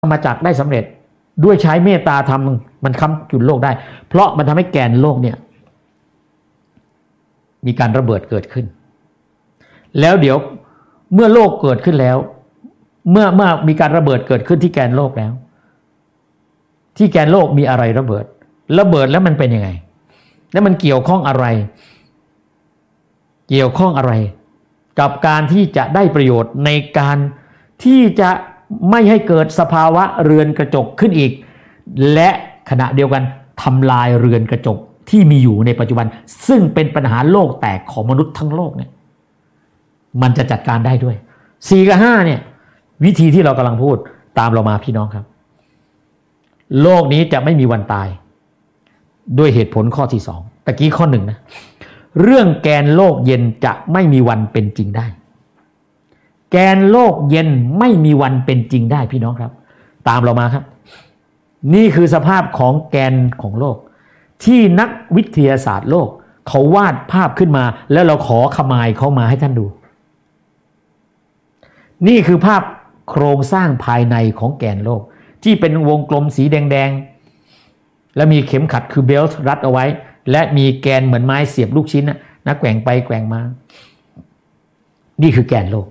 มาจากได้สำเร็จด้วยใช้เมตตาทำมันค้ำจุนโลกได้เพราะมันทำให้แกนโลกเนี่ยมีการระเบิดเกิดขึ้นแล้วเดี๋ยวเมื่อโลกเกิดขึ้นแล้วเมื่อมีการระเบิดเกิดขึ้นที่แกนโลกแล้วที่แกนโลกมีอะไรระเบิดแล้วมันเป็นยังไงแล้วมันเกี่ยวข้องอะไรกับการที่จะได้ประโยชน์ในการที่จะไม่ให้เกิดสภาวะเรือนกระจกขึ้นอีกและขณะเดียวกันทำลายเรือนกระจกที่มีอยู่ในปัจจุบันซึ่งเป็นปัญหาโลกแตกของมนุษย์ทั้งโลกเนี่ยมันจะจัดการได้ด้วย4กับ5เนี่ยวิธีที่เรากำลังพูดตามเรามาพี่น้องครับโลกนี้จะไม่มีวันตายด้วยเหตุผลข้อที่2ตะกี้ข้อ1นะเรื่องแกนโลกเย็นจะไม่มีวันเป็นจริงได้แกนโลกเย็นไม่มีวันเป็นจริงได้พี่น้องครับตามเรามาครับนี่คือสภาพของแกนของโลกที่นักวิทยาศาสตร์โลกเขาวาดภาพขึ้นมาแล้วเราขอขมายเขามาให้ท่านดูนี่คือภาพโครงสร้างภายในของแกนโลกที่เป็นวงกลมสีแดงๆและมีเข็มขัดคือเบลต์รัดเอาไว้และมีแกนเหมือนไม้เสียบลูกชิ้นนะแกว่งไปแกว่งมานี่คือแกนโลก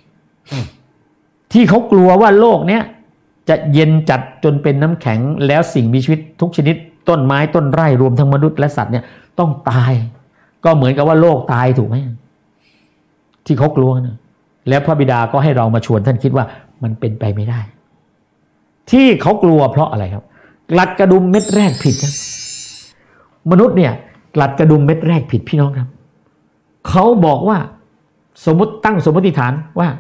ที่เขากลัวว่าโลกเนี้ยจะเย็นจัดจนเป็นน้ำแข็งแล้วสิ่งมีชีวิตทุกชนิดต้นไม้ต้นไร่รวมทั้งมนุษย์และสัตว์เนี่ยต้องตายก็เหมือนกับว่าโลกตายถูกไหมที่เขากลัวนะแล้วพระบิดาก็ให้เรามาชวนท่านคิดว่ามันเป็นไปไม่ได้ที่เขากลัวเพราะอะไรครับกลัดกระดุมเม็ดแรกผิดนะมนุษย์เนี่ยกลัดกระดุมเม็ดแรกผิดพี่น้องครับเขาบอกว่าสมมติตั้งสมมติฐานว่า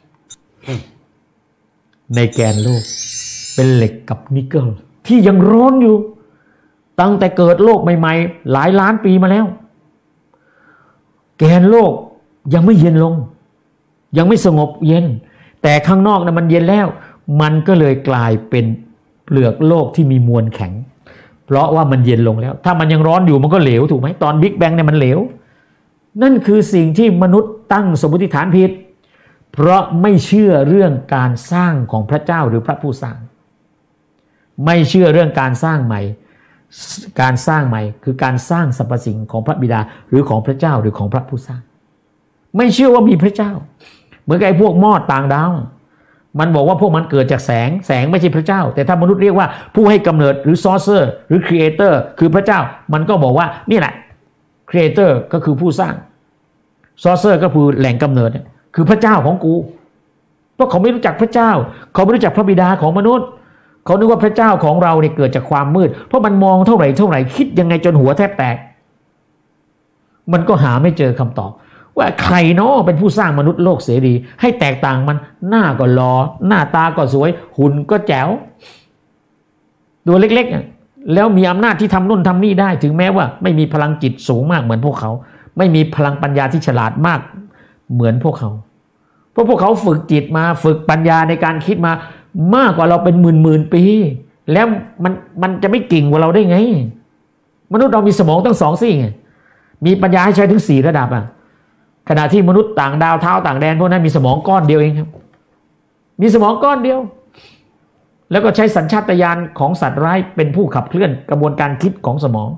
ในแกนโลกเป็นเหล็กกับนิกเกิลที่ยังร้อนอยู่ตั้งแต่เกิดโลกใหม่ๆหลายล้านปีมาแล้วแกนโลกยังไม่เย็นลงยังไม่สงบเย็นแต่ข้างนอกนะมันเย็นแล้วมันก็เลยกลายเป็นเปลือกโลกที่มีมวลแข็งเพราะว่ามันเย็นลงแล้วถ้ามันยังร้อนอยู่มันก็เหลวถูกไหมตอนบิ๊กแบงเนี่ยมันเหลวนั่นคือสิ่งที่มนุษย์ตั้งสมมติฐานผิดเพราะไม่เชื่อเรื่องการสร้างของพระเจ้าหรือพระผู้สร้างไม่เชื่อเรื่องการสร้างใหม่การสร้างใหม่คือการสร้างสรรพสิ่งของพระบิดาหรือของพระเจ้าหรือของพระผู้สร้างไม่เชื่อว่ามีพระเจ้าเหมือนกับไอ้พวกมอดต่างดาวมันบอกว่าพวกมันเกิดจากแสงไม่ใช่พระเจ้าแต่ถ้ามนุษย์เรียกว่าผู้ให้กำเนิดหรือ sourcer หรือ creator คือพระเจ้ามันก็บอกว่านี่แหละ creator ก็คือผู้สร้าง sourcer ก็คือแหล่งกำเนิดคือพระเจ้าของกูเพราะเขาไม่รู้จักพระเจ้าเขาไม่รู้จักพระบิดาของมนุษย์เขานึกว่าพระเจ้าของเราเนี่ยเกิดจากความมืดเพราะมันมองเท่าไหร่คิดยังไงจนหัวแทบแตกมันก็หาไม่เจอคำตอบว่าใครเนาะเป็นผู้สร้างมนุษย์โลกเสรีให้แตกต่างมันหน้าก็หล่อหน้าตาก็สวยหุ่นก็แจ๋วตัวเล็กๆแล้วมีอำนาจที่ทำนู่นทำนี่ได้ถึงแม้ว่าไม่มีพลังจิตสูงมากเหมือนพวกเขาไม่มีพลังปัญญาที่ฉลาดมากเหมือนพวกเขาเพราะพวกเขาฝึกจิตมาฝึกปัญญาในการคิดมามากกว่าเราเป็นหมื่นปีแล้วมันจะไม่เก่งกว่าเราได้ไงมนุษย์เรามีสมองตั้ง2 ซี่ไงมีปัญญาให้ใช้ถึง4 ระดับขณะที่มนุษย์ต่างดาวเท้าต่างแดนพวกนั้นมีสมองก้อนเดียวเองครับมีสมองก้อนเดียวแล้วก็ใช้สัญชาตญาณของสัตว์ร้ายเป็นผู้ขับเคลื่อนกระบวนการคิดของสมอง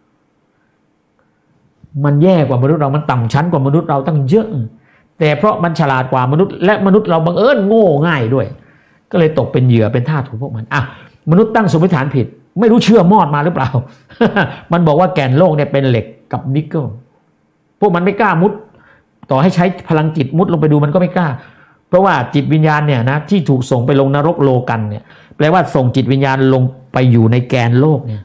มันแย่กว่ามนุษย์เรามันต่ำชั้นกว่ามนุษย์เราตั้งเยอะแต่เพราะมันฉลาดกว่ามนุษย์และมนุษย์เราบังเอิญโง่ง่ายด้วยก็เลยตกเป็นเหยื่อเป็นทาสของพวกมันมนุษย์ตั้งสมมติฐานผิดไม่รู้เชื่อมอดมาหรือเปล่า มันบอกว่าแกนโลกเนี่ยเป็นเหล็กกับนิกเกิลพวกมันไม่กล้ามุดต่อให้ใช้พลังจิตมุดลงไปดูมันก็ไม่กล้าเพราะว่าจิตวิญญาณเนี่ยนะที่ถูกส่งไปลงนรกโลกันเนี่ยแปลว่าส่งจิตวิญญาณลงไปอยู่ในแกนโลกเนี่ย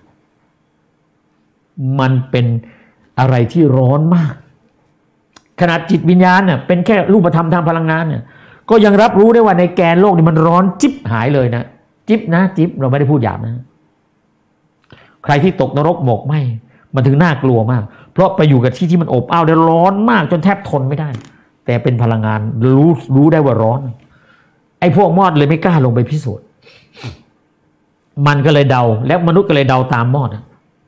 มันเป็นอะไรที่ร้อนมากขนาดจิตวิญญาณเนี่ยเป็นแค่รูปธรรมทางพลังงานเนี่ยก็ยังรับรู้ได้ว่าในแกนโลกนี่มันร้อนจิ๊บหายเลยนะจิ๊บนะจิ๊บเราไม่ได้พูดหยาบนะใครที่ตกนรกหมกไหมมันถึงน่ากลัวมากเพราะไปอยู่กับที่มันอบอ้าวได้ร้อนมากจนแทบทนไม่ได้แต่เป็นพลังงานรู้ได้ว่าร้อนไอ้พวกมอดเลยไม่กล้าลงไปพิสูจน์มันก็เลยเดาแล้วมนุษย์ก็เลยเดาตามมอด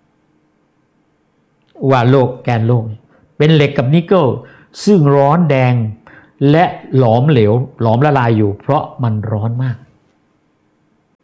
ว่าโลกแกนโลกเป็นเหล็กกับนิกเกิลซึ่งร้อนแดงและหลอมเหลวหลอมละลายอยู่เพราะมันร้อนมาก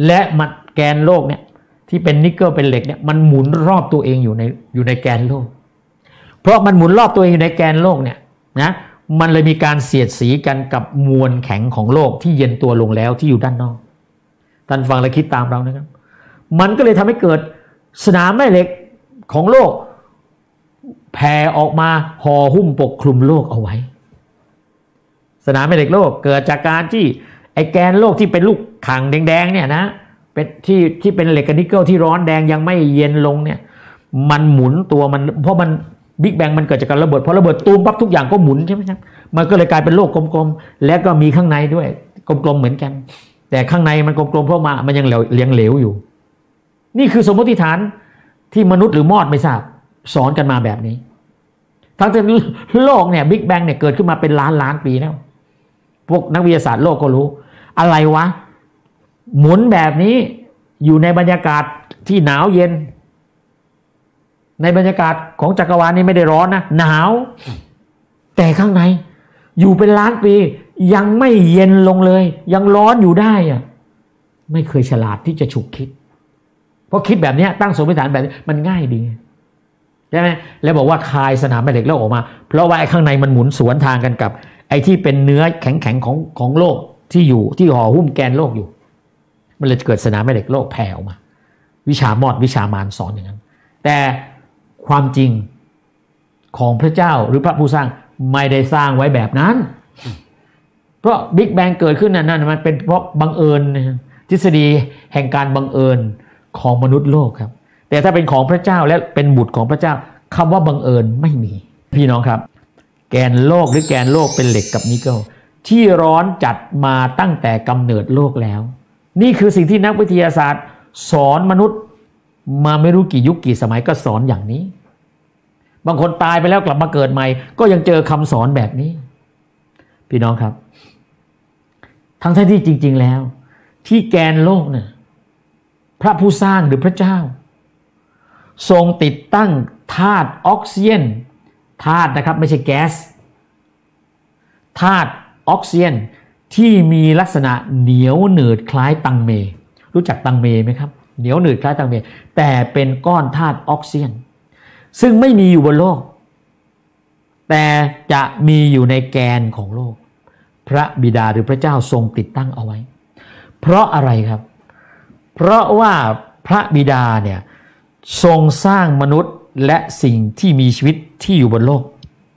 และมันแกนโลกเนี่ยที่เป็นนิกเกิลเป็นเหล็กเนี่ยมันหมุนรอบตัวเองอยู่ในแกนโลกเพราะมันหมุนรอบตัวเองอยู่ในแกนโลกเนี่ยนะมันเลยมีการเสียดสีกันกับมวลแข็งของโลกที่เย็นตัวลงแล้วที่อยู่ด้านนอกท่านฟังและคิดตามเรานะครับมันก็เลยทำให้เกิดสนามแม่เหล็กของโลกแผ่ออกมาห่อหุ้มปกคลุมโลกเอาไว้สนามแม่เหล็กโลกเกิดจากการที่ไอ้แกนโลกที่เป็นลูกข่างแดงๆเนี่ยนะเป็นที่เป็นเหล็กกับนิกเกิลที่ร้อนแดงยังไม่เย็นลงเนี่ยมันหมุนตัวมันเพราะมันบิ๊กแบงมันเกิดจากการระเบิดพอระเบิดตูมปั๊บทุกอย่างก็หมุนใช่ไหมครับมันก็เลยกลายเป็นโลกกลมๆและก็มีข้างในด้วยกลมๆเหมือนกันแต่ข้างในมันกลมๆเพราะมันยังเหลวอยู่นี่คือสมมติฐานที่มนุษย์หรือมอดไม่ทราบสอนกันมาแบบนี้ทั้งที่โลกเนี่ยบิ๊กแบงเนี่ยเกิดขึ้นมาเป็นล้านปีแล้วพวกนักวิทยาศาสตร์โลกก็รู้อะไรวะหมุนแบบนี้อยู่ในบรรยากาศที่หนาวเย็นในบรรยากาศของจักรวาลนี่ไม่ได้ร้อนนะหนาวแต่ข้างในอยู่เป็นล้านปียังไม่เย็นลงเลยยังร้อนอยู่ได้อะไม่เคยฉลาดที่จะฉุกคิดเพราะคิดแบบนี้ตั้งสมมติฐานแบบนี้มันง่ายดีใช่ไหมแล้วบอกว่าคายสนามแม่เหล็กแล้วออกมาเพราะว่าไอ้ข้างในมันหมุนสวนทางกันกับไอ้ที่เป็นเนื้อแข็งๆของโลกที่อยู่ที่ห่อหุ้มแกนโลกอยู่มันเลยเกิดสนามแม่เหล็กโลกแผ่ออกมาวิชามอดวิชามารสอนอย่างนั้นแต่ความจริงของพระเจ้าหรือพระผู้สร้างไม่ได้สร้างไว้แบบนั้นเพราะบิ๊กแบงเกิดขึ้นนั่นมันเป็นเพราะบังเอิญทฤษฎีแห่งการบังเอิญของมนุษย์โลกครับแต่ถ้าเป็นของพระเจ้าและเป็นบุตรของพระเจ้าคำว่าบังเอิญไม่มีพี่น้องครับแกนโลกหรือแกนโลกเป็นเหล็กกับนิกเกิลที่ร้อนจัดมาตั้งแต่กำเนิดโลกแล้วนี่คือสิ่งที่นักวิทยาศาสตร์สอนมนุษย์มาไม่รู้กี่ยุคกี่สมัยก็สอนอย่างนี้บางคนตายไปแล้วกลับมาเกิดใหม่ก็ยังเจอคำสอนแบบนี้พี่น้องครับทั้งที่จริงๆแล้วที่แกนโลกเนี่ยพระผู้สร้างหรือพระเจ้าทรงติดตั้งธาตุออกซิเจนธาตุนะครับไม่ใช่แก๊สธาตุออกซิเจนที่มีลักษณะเหนียวหนืดคล้ายตังเมรู้จักตังเมไหมครับเหนียวหนืดคล้ายตังเมแต่เป็นก้อนธาตุออกซิเจนซึ่งไม่มีอยู่บนโลกแต่จะมีอยู่ในแกนของโลกพระบิดาหรือพระเจ้าทรงติดตั้งเอาไว้เพราะอะไรครับเพราะว่าพระบิดาเนี่ยทรงสร้างมนุษย์และสิ่งที่มีชีวิตที่อยู่บนโลก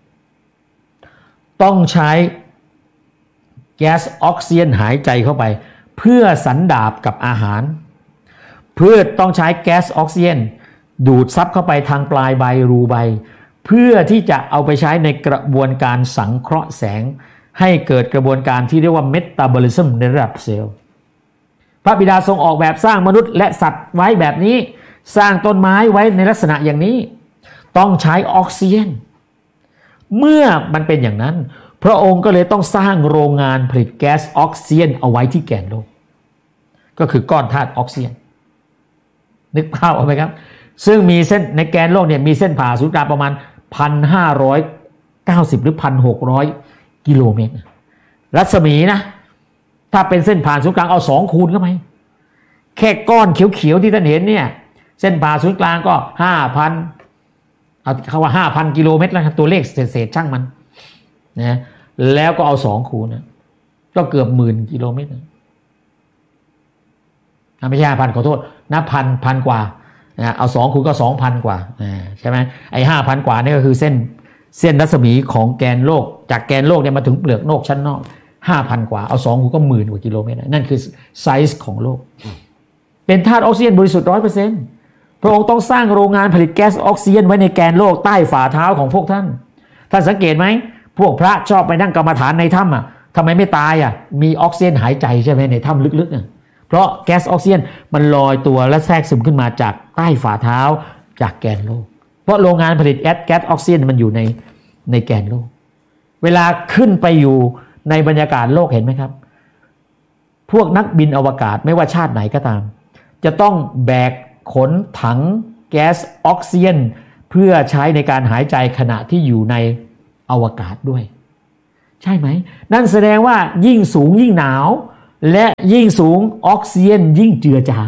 ต้องใช้แก๊สออกซิเจนหายใจเข้าไปเพื่อสันดาปกับอาหารพืชต้องใช้แก๊สออกซิเจนดูดซับเข้าไปทางปลายใบรูใบเพื่อที่จะเอาไปใช้ในกระบวนการสังเคราะห์แสงให้เกิดกระบวนการที่เรียกว่าเมตาบอลิซึมในระดับเซลล์พระบิดาทรงออกแบบสร้างมนุษย์และสัตว์ไว้แบบนี้สร้างต้นไม้ไว้ในลักษณะอย่างนี้ต้องใช้ออกซิเจนเมื่อมันเป็นอย่างนั้นพระองค์ก็เลยต้องสร้างโรงงานผลิตแก๊สออกซิเจนเอาไว้ที่แกนโลกก็คือก้อนธาตุออกซิเจนนึกภาพออกไหมครับซึ่งมีเส้นในแกนโลกเนี่ยมีเส้นผ่าศูนย์กลางประมาณ 1,590 หรือ 1,600 กิโลเมตรรัศมีนะถ้าเป็นเส้นผ่านศูนย์กลางเอา2คูณเข้าไปแค่ก้อนเขียวๆที่ท่านเห็นเนี่ยเส้นผ่าศูนย์กลางก็ 5,000 เอาคำว่า 5,000 กิโลเมตรแล้วตัวเลขเศษๆช่างมันนะแล้วก็เอา2คูณนะก็เกือบ10,000 กิโลเมตรไม่ใช่ 5,000 ขอโทษนับพันกว่าเอา2คูณก็ 2,000 กว่าใช่ไหมไอ้ 5,000 กว่านี่ก็คือเส้นรัศมีของแกนโลกจากแกนโลกเนี่ยมาถึงเปลือกโลกชั้นนอก 5,000 กว่าเอา2คูณก็10,000 กว่ากิโลเมตรนั่นคือไซส์ของโลกเป็นธาตุออกซิเจนบริสุทธิ์ 100% พระองค์ต้องสร้างโรงงานผลิตแก๊สออกซิเจนไว้ในแกนโลกใต้ฝ่าเท้าของพวกท่านสังเกตไหมพวกพระชอบไปนั่งกรรมฐานในถ้ำทำไมไม่ตายมีออกซิเจนหายใจใช่ไหมในถ้ำลึกๆเพราะแก๊สออกซิเจนมันลอยตัวและแทรกซึมขึ้นมาจากใต้ฝ่าเท้าจากแกนโลกเพราะโรงงานผลิตแก๊สออกซิเจนมันอยู่ในแกนโลกเวลาขึ้นไปอยู่ในบรรยากาศโลกเห็นไหมครับพวกนักบินอวกาศไม่ว่าชาติไหนก็ตามจะต้องแบกขนถังแก๊สออกซิเจนเพื่อใช้ในการหายใจขณะที่อยู่ในอวกาศด้วยใช่ไหมนั่นแสดงว่ายิ่งสูงยิ่งหนาวและยิ่งสูงออกซิเจนยิ่งเจือจาง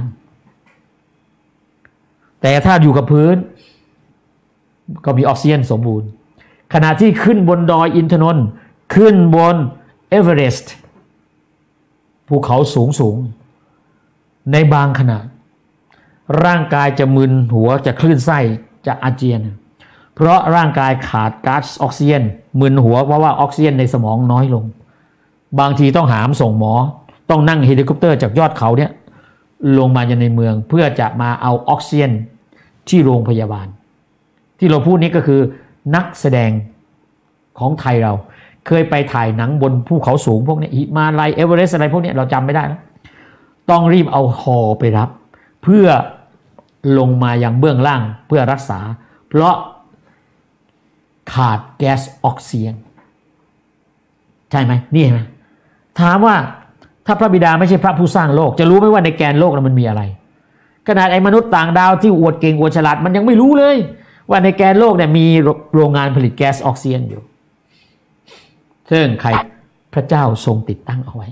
แต่ถ้าอยู่กับพื้นก็มีออกซิเจนสมบูรณ์ขณะที่ขึ้นบนดอยอินทนนท์ขึ้นบนเอเวอเรสต์ภูเขาสูงในบางขณะร่างกายจะมึนหัวจะคลื่นไส้จะอาเจียนเพราะร่างกายขาดก๊าซออกซิเจนมึนหัวเพราะว่าออกซิเจนในสมองน้อยลงบางทีต้องหามส่งหมอต้องนั่งเฮลิคอปเตอร์จากยอดเขาเนี่ยลงมาในเมืองเพื่อจะมาเอาออกซิเจนที่โรงพยาบาลที่เราพูดนี้ก็คือนักแสดงของไทยเราเคยไปถ่ายหนังบนภูเขาสูงพวกนี้หิมาลัยเอเวอเรสต์อะไรพวกนี้เราจำไม่ได้แล้วต้องรีบเอาฮอไปรับเพื่อลงมายังเบื้องล่างเพื่อรักษาเพราะขาดแก๊สออกซิเจนใช่ไหมนี่เห็นไหมถามว่าถ้าพระบิดาไม่ใช่พระผู้สร้างโลกจะรู้ไหมว่าในแกนโลกนั้นมันมีอะไรขนาดไอ้มนุษย์ต่างดาวที่อวดเก่งอวดฉลาดมันยังไม่รู้เลยว่าในแกนโลกเนี่ยมีโรงงานผลิตแก๊สออกซิเจนอยู่ซึ่งใครพระเจ้าทรงติดตั้งเอาไว้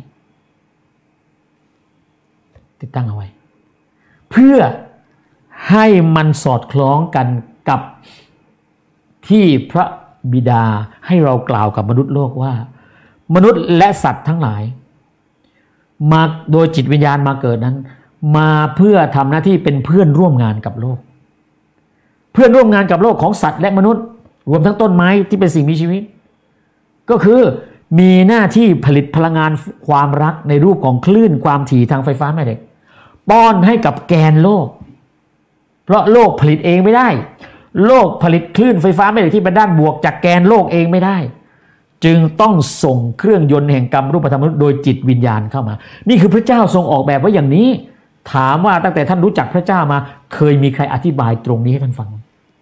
เพื่อให้มันสอดคล้องกันกับที่พระบิดาให้เรากล่าวกับมนุษย์โลกว่ามนุษย์และสัตว์ทั้งหลายมาโดยจิตวิญญาณมาเกิดนั้นมาเพื่อทำหน้าที่เป็นเพื่อนร่วมงานกับโลกเพื่อนร่วมงานกับโลกของสัตว์และมนุษย์รวมทั้งต้นไม้ที่เป็นสิ่งมีชีวิตก็คือมีหน้าที่ผลิตพลังงานความรักในรูปของคลื่นความถี่ทางไฟฟ้าแม่เหล็กป้อนให้กับแกนโลกเพราะโลกผลิตเองไม่ได้โลกผลิตคลื่นไฟฟ้าแม่เหล็กที่เป็นด้านบวกจากแกนโลกเองไม่ได้จึงต้องส่งเครื่องยนต์แห่งกรรมรูปธรรมมนุษย์โดยจิตวิญญาณเข้ามานี่คือพระเจ้าทรงออกแบบไว้อย่างนี้ถามว่าตั้งแต่ท่านรู้จักพระเจ้ามาเคยมีใครอธิบายตรงนี้ให้ท่านฟัง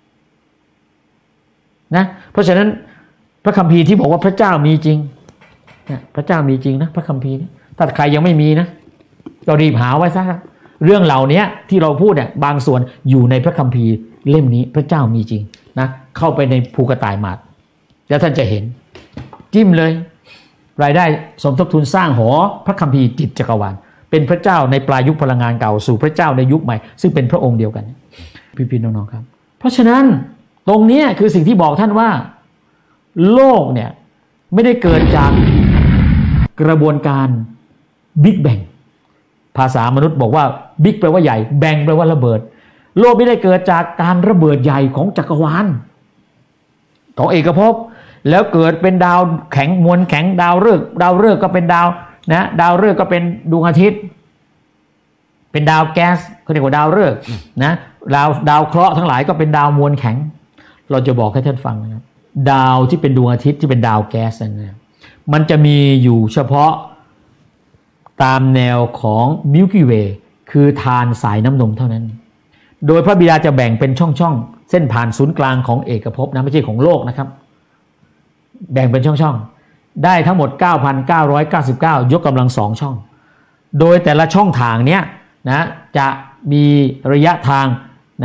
นะเพราะฉะนั้นพระคัมภีร์ที่บอกว่าพระเจ้ามีจริงพระเจ้ามีจริงนะพระคัมภีร์ถ้าใครยังไม่มีนะก็รีบหาไว้ซะเรื่องเหล่านี้ที่เราพูดเนี่ยบางส่วนอยู่ในพระคัมภีร์เล่มนี้พระเจ้ามีจริงนะเข้าไปในภูกระต่ายหมาดแล้วท่านจะเห็นจิ้มเลยรายได้สมทบทุนสร้างหอพระคัมภีร์จิตจักรวาลเป็นพระเจ้าในปลายยุคพลังงานเก่าสู่พระเจ้าในยุคใหม่ซึ่งเป็นพระองค์เดียวกันพี่ๆน้องๆครับเพราะฉะนั้นตรงนี้คือสิ่งที่บอกท่านว่าโลกเนี่ยไม่ได้เกิดจากกระบวนการบิ๊กแบงภาษามนุษย์บอกว่าบิ๊กแปลว่าใหญ่แบงแปลว่าระเบิดโลกไม่ได้เกิดจากการระเบิดใหญ่ของจักรวาลของเอกภพแล้วเกิดเป็นดาวแข็งมวลแข็งดาวฤกษ์ก็เป็นดาวนะดาวฤกษ์ก็เป็นดวงอาทิตย์เป็นดาวแก๊สเขาเรียกว่าดาวฤกษ์นะดาวเคราะห์ทั้งหลายก็เป็นดาวมวลแข็งเราจะบอกให้ท่านฟังนะครับดาวที่เป็นดวงอาทิตย์ที่เป็นดาวแก๊สนะมันจะมีอยู่เฉพาะตามแนวของ Milky Way คือทานสายน้ำนมเท่านั้นโดยพระบิดาจะแบ่งเป็นช่องๆเส้นผ่านศูนย์กลางของเอกภพนะไม่ใช่ของโลกนะครับแบ่งเป็นช่องๆได้ทั้งหมด 9,999 ยกกำลัง2ช่องโดยแต่ละช่องทางเนี้ยนะจะมีระยะทางนะ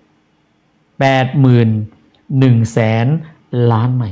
81,000,000 ล้านไมล์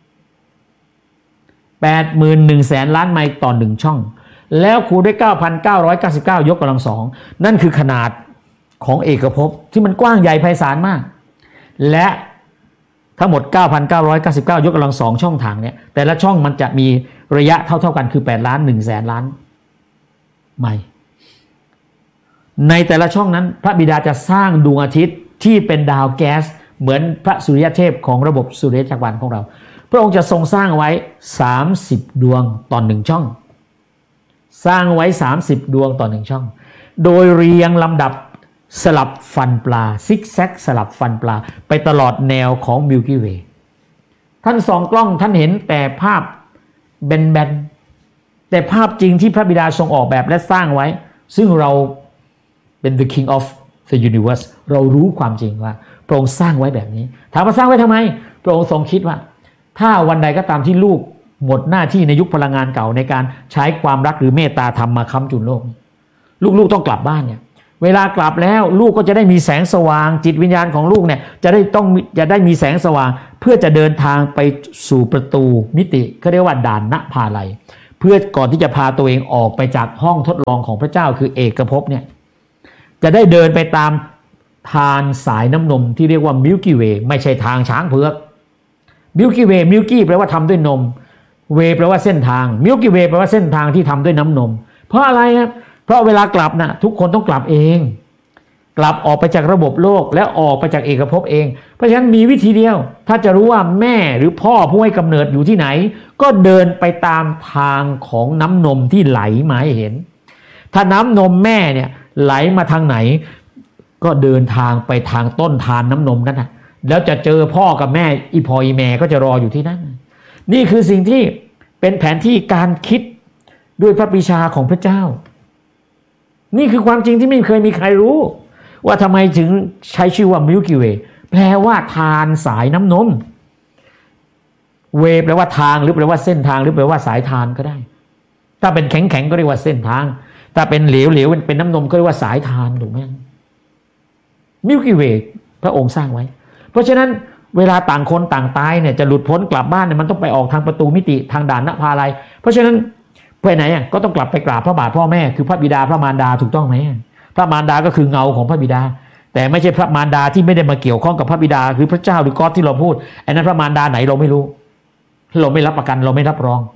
81,000,000 ล้านไมล์ต่อ1ช่องแล้วคูณด้วย 9,999 ยกกำลัง2นั่นคือขนาดของเอกภพที่มันกว้างใหญ่ไพศาลมากและทั้งหมด 9,999 ยกกำลัง2ช่องทางเนี่ยแต่ละช่องมันจะมีระยะเท่ากันคือ 8,100,000 ล้านไมล์ในแต่ละช่องนั้นพระบิดาจะสร้างดวงอาทิตย์ที่เป็นดาวแก๊สเหมือนพระสุริยเทพของระบบสุริยจักรวาลของเราพระองค์จะทรงสร้างไว้30ดวงต่อ1ช่องสร้างไว้30ดวงต่อ1ช่องโดยเรียงลำดับสลับฟันปลาซิกแซกสลับฟันปลาไปตลอดแนวของ Milky Way ท่านส่องกล้องท่านเห็นแต่ภาพแบนๆแต่ภาพจริงที่พระบิดาทรงออกแบบและสร้างไว้ซึ่งเราเป็น the king of the universe เรารู้ความจริงว่าพระองค์สร้างไว้แบบนี้ถามว่าสร้างไว้ทำไมพระองค์ทรงคิดว่าถ้าวันใดก็ตามที่ลูกหมดหน้าที่ในยุคพลังงานเก่าในการใช้ความรักหรือเมตตาธรรมมาค้ำจุนโลกลูกๆต้องกลับบ้านเนี่ยเวลากลับแล้วลูกก็จะได้มีแสงสว่างจิตวิญญาณของลูกเนี่ยจะได้มีแสงสว่างเพื่อจะเดินทางไปสู่ประตูมิติเขาเรียกว่าด่านณภาลัยเพื่อก่อนที่จะพาตัวเองออกไปจากห้องทดลองของพระเจ้าคือเอกภพเนี่ยจะได้เดินไปตามทางสายน้ำนมที่เรียกว่า Milky Way ไม่ใช่ทางช้างเผือก Milky Way Milky แปลว่าทำด้วยนม Way แปลว่าเส้นทาง Milky Way แปลว่าเส้นทางที่ทำด้วยน้ำนมเพราะอะไรครับเพราะเวลากลับนะทุกคนต้องกลับเองกลับออกไปจากระบบโลกและออกไปจากเอกภพเองเพราะฉะนั้นมีวิธีเดียวถ้าจะรู้ว่าแม่หรือพ่อผู้ให้กำเนิดอยู่ที่ไหนก็เดินไปตามทางของน้ำนมที่ไหลมาให้เห็นถ้าน้ำนมแม่เนี่ยไหลมาทางไหนก็เดินทางไปทางต้นทานน้ำนมนั่นนะแล้วจะเจอพ่อกับแม่อีพ่ออีแม่ก็จะรออยู่ที่นั่นนี่คือสิ่งที่เป็นแผนที่การคิดด้วยพระปรีชาของพระเจ้านี่คือความจริงที่ไม่เคยมีใครรู้ว่าทำไมถึงใช้ชื่อว่า Milky Way แปลว่าทานสายน้ำนม Way แปลว่าทางหรือแปลว่าเส้นทางหรือแปลว่าสายทานก็ได้ถ้าเป็นแข็งๆก็เรียกว่าเส้นทางถ้าเป็นเหลวๆเป็นน้ำนมก็เรียกว่าสายทานถูกไหม Milky Way พระองค์สร้างไว้เพราะฉะนั้นเวลาต่างคนต่างตายเนี่ยจะหลุดพ้นกลับบ้านเนี่ยมันต้องไปออกทางประตูมิติทางด่านนภาลัยเพราะฉะนั้นไปไหนอ่ะก็ต้องกลับไปกราบพระบาทพ่อแม่คือพระบิดาพระมารดาถูกต้องไหมพระมารดาก็คือเงาของพระบิดาแต่ไม่ใช่พระมารดาที่ไม่ได้มาเกี่ยวข้องกับพระบิดาคือพระเจ้าหรือก๊อดที่เราพูดไอ้นั้นพระมารดาไหนเราไม่รู้เราไม่รับประกันเราไม่รับรอง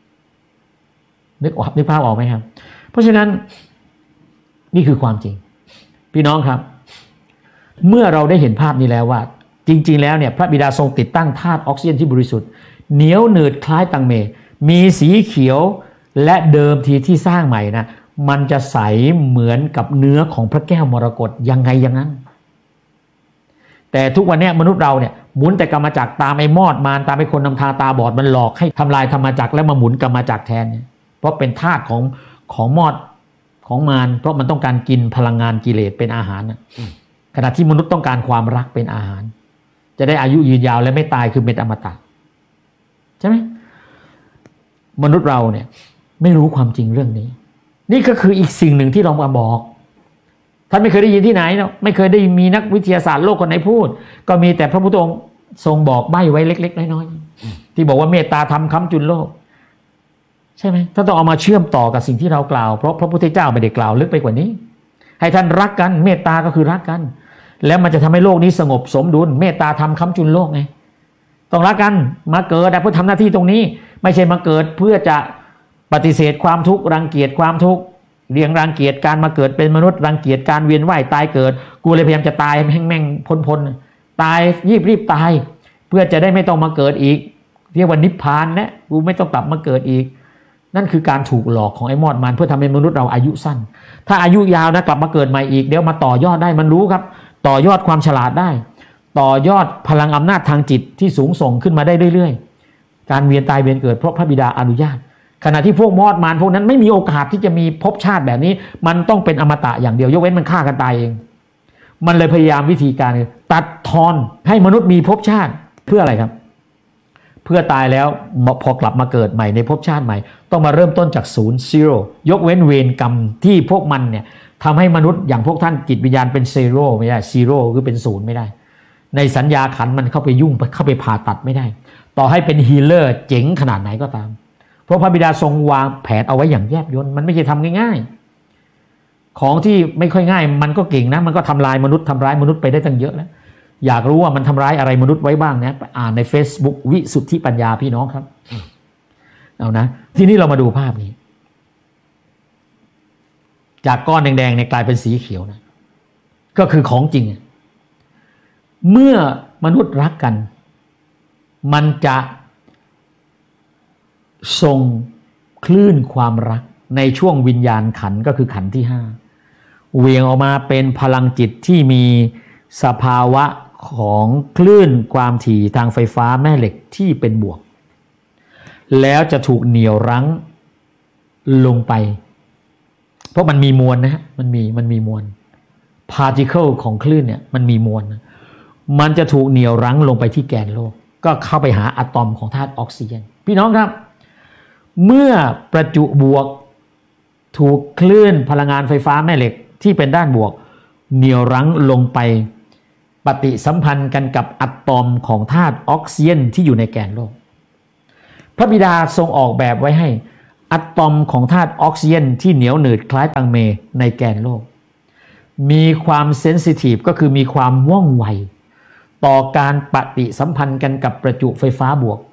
นึกภาพออกไหมครับเพราะฉะนั้นนี่คือความจริงพี่น้องครับเมื่อเราได้เห็นภาพนี้แล้วว่าจริงๆแล้วเนี่ยพระบิดาทรงติดตั้งธาตุออกซิเจนที่บริสุทธิ์เหนียวหนืดคล้ายตังเมมีสีเขียวและเดิมทีที่สร้างใหม่นะมันจะใสเหมือนกับเนื้อของพระแก้วมรกตยังไงอย่างนั้นแต่ทุกวันนี้มนุษย์เราเนี่ยหมุนแต่กรรมจักรตามไอ้มอดมารตามไอ้คนนำทางตาบอดมันหลอกให้ทำลายธรรมจักรแล้วมาหมุนกรรมจักรแทนเนี่ยเพราะเป็นธาตุของมอดของมารเพราะมันต้องการกินพลังงานกิเลสเป็นอาหารนะขณะที่มนุษย์ต้องการความรักเป็นอาหารจะได้อายุยืนยาวและไม่ตายคือเป็นอมตะใช่ไหมมนุษย์เราเนี่ยไม่รู้ความจริงเรื่องนี้นี่ก็คืออีกสิ่งหนึ่งที่เรามาบอกท่านไม่เคยได้ยินที่ไหนเนาะไม่เคยได้มีนักวิทยาศาสตร์โลกคนไหนพูดก็มีแต่พระพุทธองค์ทรงบอกใบ้ไว้เล็กๆน้อยๆที่บอกว่าเมตตาธรรมค้ำจุนโลกใช่ไหมท่านต้องเอามาเชื่อมต่อกับสิ่งที่เรากล่าวเพราะพระพุทธเจ้าไม่ได้กล่าวลึกไปกว่านี้ให้ท่านรักกันเมตตาก็คือรักกันแล้วมันจะทำให้โลกนี้สงบสมดุลเมตตาธรรมค้ำจุนโลกไงต้องรักกันมาเกิดเพื่อทำหน้าที่ตรงนี้ไม่ใช่มาเกิดเพื่อจะปฏิเสธความทุกข์รังเกียจความทุกข์เรียงรังเกียจการมาเกิดเป็นมนุษย์รังเกียจการเวียนว่ายตายเกิดกูเลยพยายามจะตายแม่งพ้นตายรีบตายเพื่อจะได้ไม่ต้องมาเกิดอีกเรียกว่านิพพานนะกูไม่ต้องกลับมาเกิดอีกนั่นคือการถูกหลอกของไอ้มอดมันเพื่อทำให้มนุษย์เราอายุสั้นถ้าอายุยาวนะกลับมาเกิดใหม่อีกเดี๋ยวมาต่อยอดได้มันรู้ครับต่อยอดความฉลาดได้ต่อยอดพลังอำนาจทางจิตที่สูงส่งขึ้นมาได้เรื่อยๆการเวียนตายเวียนเกิดเพราะพระบิดาอนุญาตขณะที่พวกมอดมารพวกนั้นไม่มีโอกาสที่จะมีภพชาติแบบนี้มันต้องเป็นอมตะอย่างเดียวยกเว้นมันฆ่ากันตายเองมันเลยพยายามวิธีการตัดทอนให้มนุษย์มีภพชาติเพื่ออะไรครับเพื่อตายแล้วพอกลับมาเกิดใหม่ในภพชาติใหม่ต้องมาเริ่มต้นจากศูนย์ซีโร่ยกเว้นเวรกรรมที่พวกมันเนี่ยทำให้มนุษย์อย่างพวกท่านจิตวิญญาณเป็นซีโร่ไม่ได้ซีโร่คือเป็นศูนย์ไม่ได้ในสัญญาขันมันเข้าไปยุ่งเข้าไปผ่าตัดไม่ได้ต่อให้เป็นฮีลเลอร์เจ๋งขนาดไหนก็ตามเพราะพระบิดาทรงวางแผนเอาไว้อย่างแยบยลมันไม่ใช่ทำง่ายๆของที่ไม่ค่อยง่ายมันก็เก่งนะมันก็ทำลายมนุษย์ทำร้ายมนุษย์ไปได้ตั้งเยอะแล้วอยากรู้ว่ามันทำร้ายอะไรมนุษย์ไว้บ้างนะไปอ่านใน Facebook วิสุทธิปัญญาพี่น้องครับเอานะทีนี้เรามาดูภาพนี้จากก้อนแดงๆเนี่ยกลายเป็นสีเขียวนะก็คือของจริงเมื่อมนุษย์รักกันมันจะส่งคลื่นความรักในช่วงวิญญาณขันก็คือขันที่5เหวี่ยงออกมาเป็นพลังจิตที่มีสภาวะของคลื่นความถี่ทางไฟฟ้าแม่เหล็กที่เป็นบวกแล้วจะถูกเหนี่ยวรั้งลงไปเพราะมันมีมวลนะฮะมันมีมวล particle ของคลื่นเนี่ยมันมีมวลมันจะถูกเหนี่ยวรั้งลงไปที่แกนโลกก็เข้าไปหาอะตอมของธาตุออกซิเจนพี่น้องครับเมื่อประจุบวกถูกคลื่นพลังงานไฟฟ้าแม่เหล็กที่เป็นด้านบวกเหนี่ยวรั้งลงไปปฏิสัมพันธ์กันกับอะตอมของธาตุออกซิเจนที่อยู่ในแกนโลกพระบิดาทรงออกแบบไว้ให้อะตอมของธาตุออกซิเจนที่เหนียวหนืดคล้ายตังเมในแกนโลกมีความเซนซิทีฟก็คือมีความว่องไวต่อการปฏิสัมพันธ์กันกับประจุไฟฟ้าบวก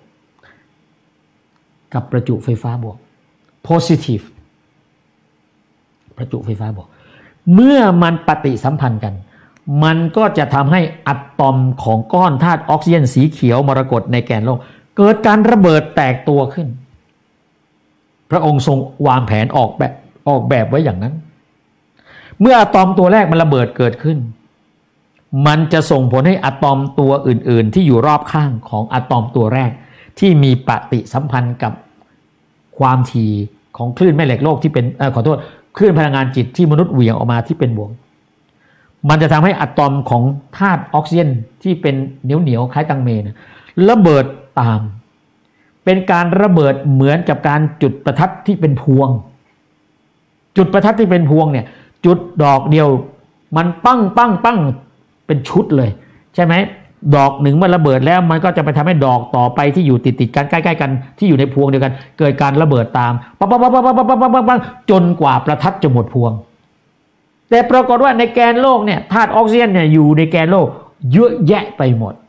positive ประจุไฟฟ้าบวกเมื่อมันปฏิสัมพันธ์กันมันก็จะทำให้อะตอมของก้อนธาตุออกซิเจนสีเขียวมรกตในแกนโลกเกิดการระเบิดแตกตัวขึ้นพระองค์ทรงวางแผนออกแบบไว้อย่างนั้นเมื่ออะตอมตัวแรกมันระเบิดเกิดขึ้นมันจะส่งผลให้อะตอมตัวอื่นๆที่อยู่รอบข้างของอะตอมตัวแรกที่มีปฏิสัมพันธ์กับความถี่ของคลื่นแม่เหล็กโลกที่เป็นคลื่นพลังงานจิตที่มนุษย์เหวี่ยงออกมาที่เป็นบวกมันจะทำให้อะตอมของธาตุออกซิเจนที่เป็นเหนียวคล้ายตังเมนะระเบิดตามเป็นการระเบิดเหมือนกับการจุดประทัดที่เป็นพวงจุดประทัดที่เป็นพวงเนี่ยจุดดอกเดียวมันปั้งเป็นชุดเลยใช่ไหมดอกหนึ่งมันระเบิดแล้วมันก็จะไปทำให้ดอกต่อไปที่อยู่ติดกันใกล้ๆกันที่อยู่ในพวงเดียวกันเกิดการระเบิดตามปั๊บจนกว่าประทัดจะหมดพวงแต่ปรากฏว่าในแกนโลกเนี่ยธาตุออกซิเจนเนี่ยอยู่ในแกนโลกเยอะแยะไปหมด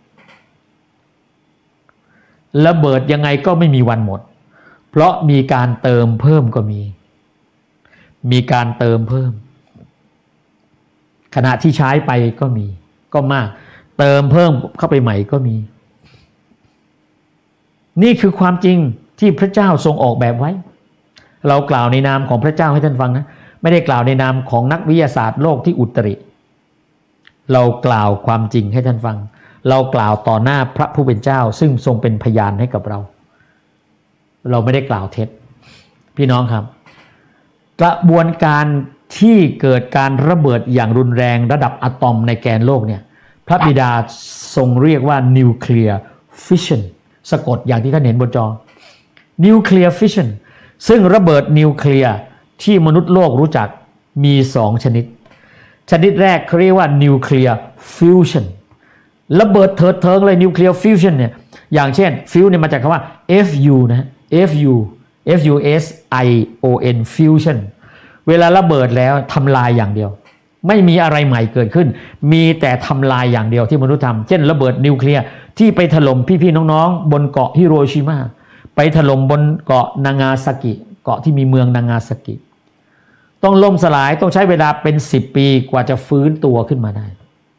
ระเบิดยังไงก็ไม่มีวันหมดเพราะมีการเติมเพิ่มก็มีการเติมเพิ่มขณะที่ใช้ไปก็มากเติมเพิ่มเข้าไปใหม่ก็มีนี่คือความจริงที่พระเจ้าทรงออกแบบไว้เรากล่าวในนามของพระเจ้าให้ท่านฟังนะไม่ได้กล่าวในนามของนักวิทยาศาสตร์โลกที่อุตริเรากล่าวความจริงให้ท่านฟังเรากล่าวต่อหน้าพระผู้เป็นเจ้าซึ่งทรงเป็นพยานให้กับเราไม่ได้กล่าวเท็จพี่น้องครับกระบวนการที่เกิดการระเบิดอย่างรุนแรงระดับอะตอมในแกนโลกเนี่ยพระบิดาทรงเรียกว่านิวเคลียร์ฟิชชันสะกดอย่างที่ท่านเห็นบนจอนิวเคลียร์ฟิชชันซึ่งระเบิดนิวเคลียร์ที่มนุษย์โลกรู้จักมี2ชนิดแรกเขาเรียกว่านิวเคลียร์ฟิวชั่นระเบิดเถิดเทิงเลยนิวเคลียร์ฟิวชั่นเนี่ยอย่างเช่นฟิวเนี่ยมาจากคำว่า FU นะ FUSION fusion เวลาระเบิดแล้วทำลายอย่างเดียวไม่มีอะไรใหม่เกิดขึ้นมีแต่ทำลายอย่างเดียวที่มนุษย์ทำเช่นระเบิดนิวเคลียร์ที่ไปถล่มพี่ๆน้องๆบนเกาะฮิโรชิมาไปถล่มบนเกาะนางาซากิเกาะที่มีเมืองนางาซากิต้องล่มสลายต้องใช้เวลาเป็น10 ปีกว่าจะฟื้นตัวขึ้นมาได้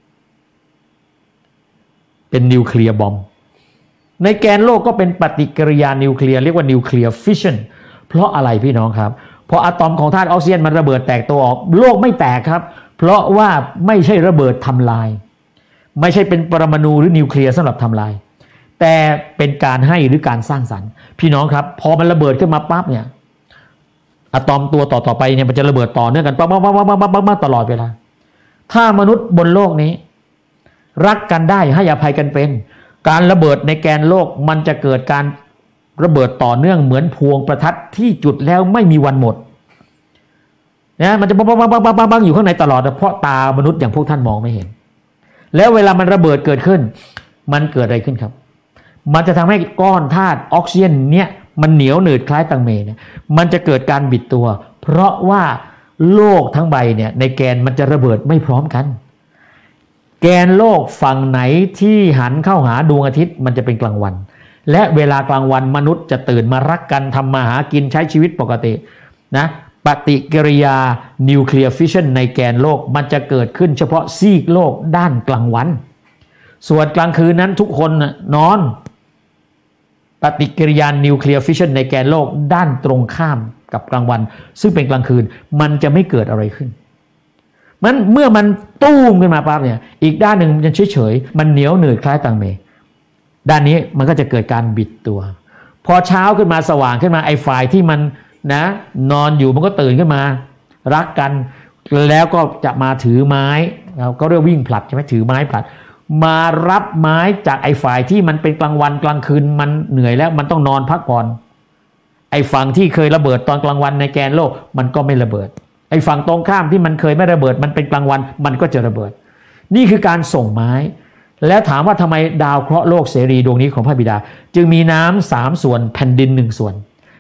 เป็นนิวเคลียร์บอมในแกนโลกก็เป็นปฏิกิริยานิวเคลียร์เรียกว่านิวเคลียร์ฟิชชันเพราะอะไรพี่น้องครับพออะตอมของธาตุออกซิเจนมันระเบิดแตกตัวออกโลกไม่แตกครับเพราะว่าไม่ใช่ระเบิดทำลายไม่ใช่เป็นปรมาณูหรือนิวเคลียร์สำหรับทำลายแต่เป็นการให้หรือการสร้างสรรค์พี่น้องครับพอมันระเบิดขึ้นมาปั๊บเนี่ยอะตอมตัวต่อไปเนี่ยมันจะระเบิดต่อเนื่องกันปั๊บตลอดเวลาถ้ามนุษย์บนโลกนี้รักกันได้ให้อภัยกันเป็นการระเบิดในแกนโลกมันจะเกิดการระเบิดต่อเนื่องเหมือนพวงประทัดที่จุดแล้วไม่มีวันหมดนะมันจะบังอยู่ข้างในตลอดเพราะตามนุษย์อย่างพวกท่านมองไม่เห็นแล้วเวลามันระเบิดเกิดขึ้นมันเกิดอะไรขึ้นครับมันจะทำให้ก้อนธาตุออกซิเจนเนี่ยมันเหนียวหนืดคล้ายตังเมเนี่ยมันจะเกิดการบิดตัวเพราะว่าโลกทั้งใบเนี่ยในแกนมันจะระเบิดไม่พร้อมกันแกนโลกฝั่งไหนที่หันเข้าหาดวงอาทิตย์มันจะเป็นกลางวันและเวลากลางวันมนุษย์จะตื่นมารักกันทำมาหากินใช้ชีวิตปกตินะปฏิกิริยานิวเคลียร์ฟิชชันในแกนโลกมันจะเกิดขึ้นเฉพาะซีกโลกด้านกลางวันส่วนกลางคืนนั้นทุกคนนอนปฏิกิริยานิวเคลียร์ฟิชชันในแกนโลกด้านตรงข้ามกับกลางวันซึ่งเป็นกลางคืนมันจะไม่เกิดอะไรขึ้นมันเมื่อมันตู้มขึ้นมาปั๊บเนี่ยอีกด้านหนึ่งมันเฉยๆมันเหนียวหนืดคล้ายตังเมด้านนี้มันก็จะเกิดการบิดตัวพอเช้าขึ้นมาสว่างขึ้นมาไอ้ฝ่ายที่มันนะนอนอยู่มันก็ตื่นขึ้นมารักกันแล้วก็จะมาถือไม้เราก็เรียกวิ่งผลัดใช่ไหมถือไม้ผลัดมารับไม้จากไอ้ฝ่ายที่มันเป็นกลางวันกลางคืนมันเหนื่อยแล้วมันต้องนอนพักผ่อนไอ้ฝั่งที่เคยระเบิดตอนกลางวันในแกนโลกมันก็ไม่ระเบิดไอ้ฝั่งตรงข้ามที่มันเคยไม่ระเบิดมันเป็นกลางวันมันก็จะระเบิดนี่คือการส่งไม้แล้วถามว่าทำไมดาวเคราะห์โลกเสรีดวงนี้ของพระบิดาจึงมีน้ำ3 ส่วนแผ่นดิน1 ส่วน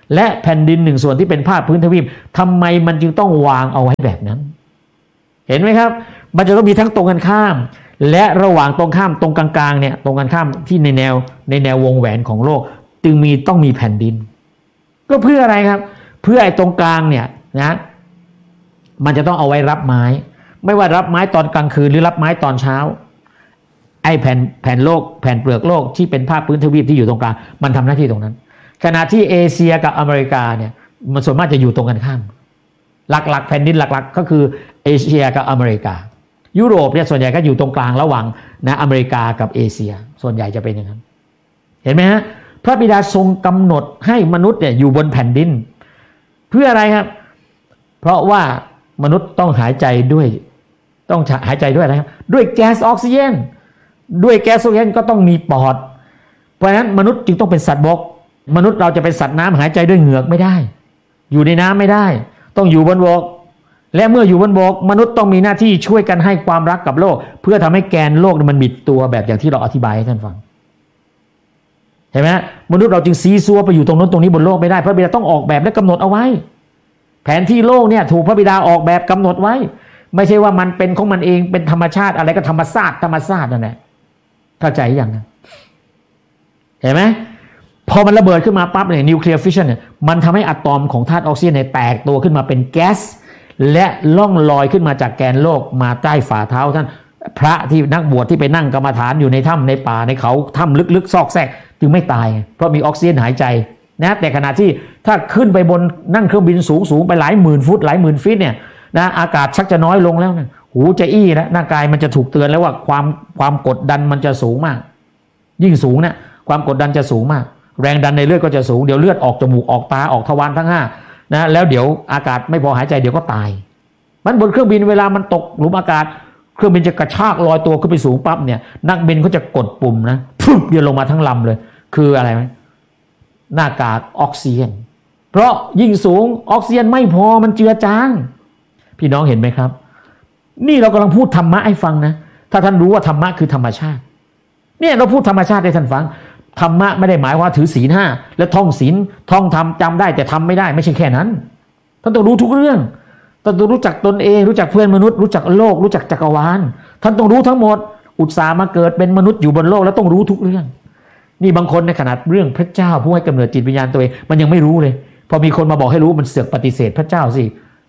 และแผ่นดิน1 ส่วนที่เป็นภาคพื้นทวีปทำไมมันจึงต้องวางเอาไว้แบบนั้นเห็นไหมครับมันจะต้องมีทั้งตรงกันข้ามและระหว่างตรงข้ามตรงกลางๆเนี่ยตรงกันข้ามที่ในแนววงแหวนของโลกจึงต้องมีแผ่นดินก็เพื่ออะไรครับเพื่อไอ้ตรงกลางเนี่ยนะมันจะต้องเอาไว้รับไม้ไม่ว่ารับไม้ตอนกลางคืนหรือรับไม้ตอนเช้าไอ้แผ่นโลกแผ่นเปลือกโลกที่เป็นภาคพื้นทวีปที่อยู่ตรงกลางมันทำหน้าที่ตรงนั้นขณะที่เอเชียกับอเมริกาเนี่ยมันส่วนมากจะอยู่ตรงกันข้ามหลักๆแผ่นดินหลักๆก็คือเอเชียกับอเมริกายุโรปเนี่ยส่วนใหญ่ก็อยู่ตรงกลางระหว่างนะอเมริกากับเอเชียส่วนใหญ่จะเป็นอย่างนั้นเห็นไหมฮะพระบิดาทรงกำหนดให้มนุษย์เนี่ยอยู่บนแผ่นดินเพื่ออะไรครับเพราะว่ามนุษย์ต้องหายใจด้วยอะไรครับด้วยแก๊สออกซิเจนด้วยแก๊สออกซิเจนก็ต้องมีปอดเพราะฉะนั้นมนุษย์จึงต้องเป็นสัตว์บกมนุษย์เราจะเป็นสัตว์น้ำหายใจด้วยเหงือกไม่ได้อยู่ในน้ำไม่ได้ต้องอยู่บนบกและเมื่ออยู่บนบกมนุษย์ต้องมีหน้าที่ช่วยกันให้ความรักกับโลกเพื่อทำให้แกนโลกมันบิดตัวแบบอย่างที่เราอธิบายให้ท่านฟังเห็นไหมมนุษย์เราจึงซีซัวไปอยู่ตรงนั้นตรงนี้บนโลกไม่ได้พระบิดาต้องออกแบบและกำหนดเอาไว้แผนที่โลกเนี่ยถูกพระบิดาออกแบบกำหนดไว้ไม่ใช่ว่ามันเป็นของมันเองเป็นธรรมชาติอะไรก็ธรรมชาตินั่นแหละเข้าใจยังนะเห็นไหมพอมันระเบิดขึ้นมาปั๊บเนี่ยนิวเคลียร์ฟิชชันเนี่ยมันทำให้อะตอมของธาตุออกซิเจนเนี่ยแตกตัวขึ้นมาเป็นแก๊สและล่องลอยขึ้นมาจากแกนโลกมาใต้ฝ่าเท้าท่านพระที่นักบวชที่ไปนั่งกรรมฐานอยู่ในถ้ำในป่าในเขาถ้ำลึกๆซอกแซกจึงไม่ตายเพราะมีออกซิเจนหายใจนะแต่ขณะที่ถ้าขึ้นไปบนนั่งเครื่องบินสูงไปหลายหมื่นฟุตหลายหมื่นฟีตเนี่ยนะอากาศชักจะน้อยลงแล้วนะหูจะอี้แล้วร่างกายมันจะถูกเตือนแล้วว่าความกดดันมันจะสูงมากยิ่งสูงนะความกดดันจะสูงมากแรงดันในเลือดก็จะสูงเดี๋ยวเลือดออกจมูกออกตาออกทวารทั้ง5นะแล้วเดี๋ยวอากาศไม่พอหายใจเดี๋ยวก็ตายมันบนเครื่องบินเวลามันตกหลุมอากาศเครื่องบินจะกระชากลอยตัวขึ้นไปสูงปั๊บเนี่ยนักบินเขาจะกดปุ่มนะปุ๊บเดี๋ยวลงมาทั้งลำเลยคืออะไรไหมหน้ากากออกซิเจนเพราะยิ่งสูงออกซิเจนไม่พอมันเจือจางพี่น้องเห็นไหมครับนี่เรากำลังพูดธรรมะให้ฟังนะถ้าท่านรู้ว่าธรรมะคือธรรมชาติเนี่ยเราพูดธรรมชาติให้ท่านฟังธรรมะไม่ได้หมายว่าถือศีล5และท่องศีลท่องธรรมจำได้แต่ทำไม่ได้ไม่ใช่แค่นั้นท่านต้องรู้ทุกเรื่องท่านต้องรู้จักตนเองรู้จักเพื่อนมนุษย์รู้จักโลกรู้จักจักรวาลท่านต้องรู้ทั้งหมดอุตส่าห์มาเกิดเป็นมนุษย์อยู่บนโลกแล้วต้องรู้ทุกเรื่องนี่บางคนในขนาดเรื่องพระเจ้าผู้ให้กำเนิดจิตวิญญาณตัวเองมันยังไม่รู้เลยพอมีคนมาบอกให้รู้มันเสือกปฏิเสธพระเจ้าสิ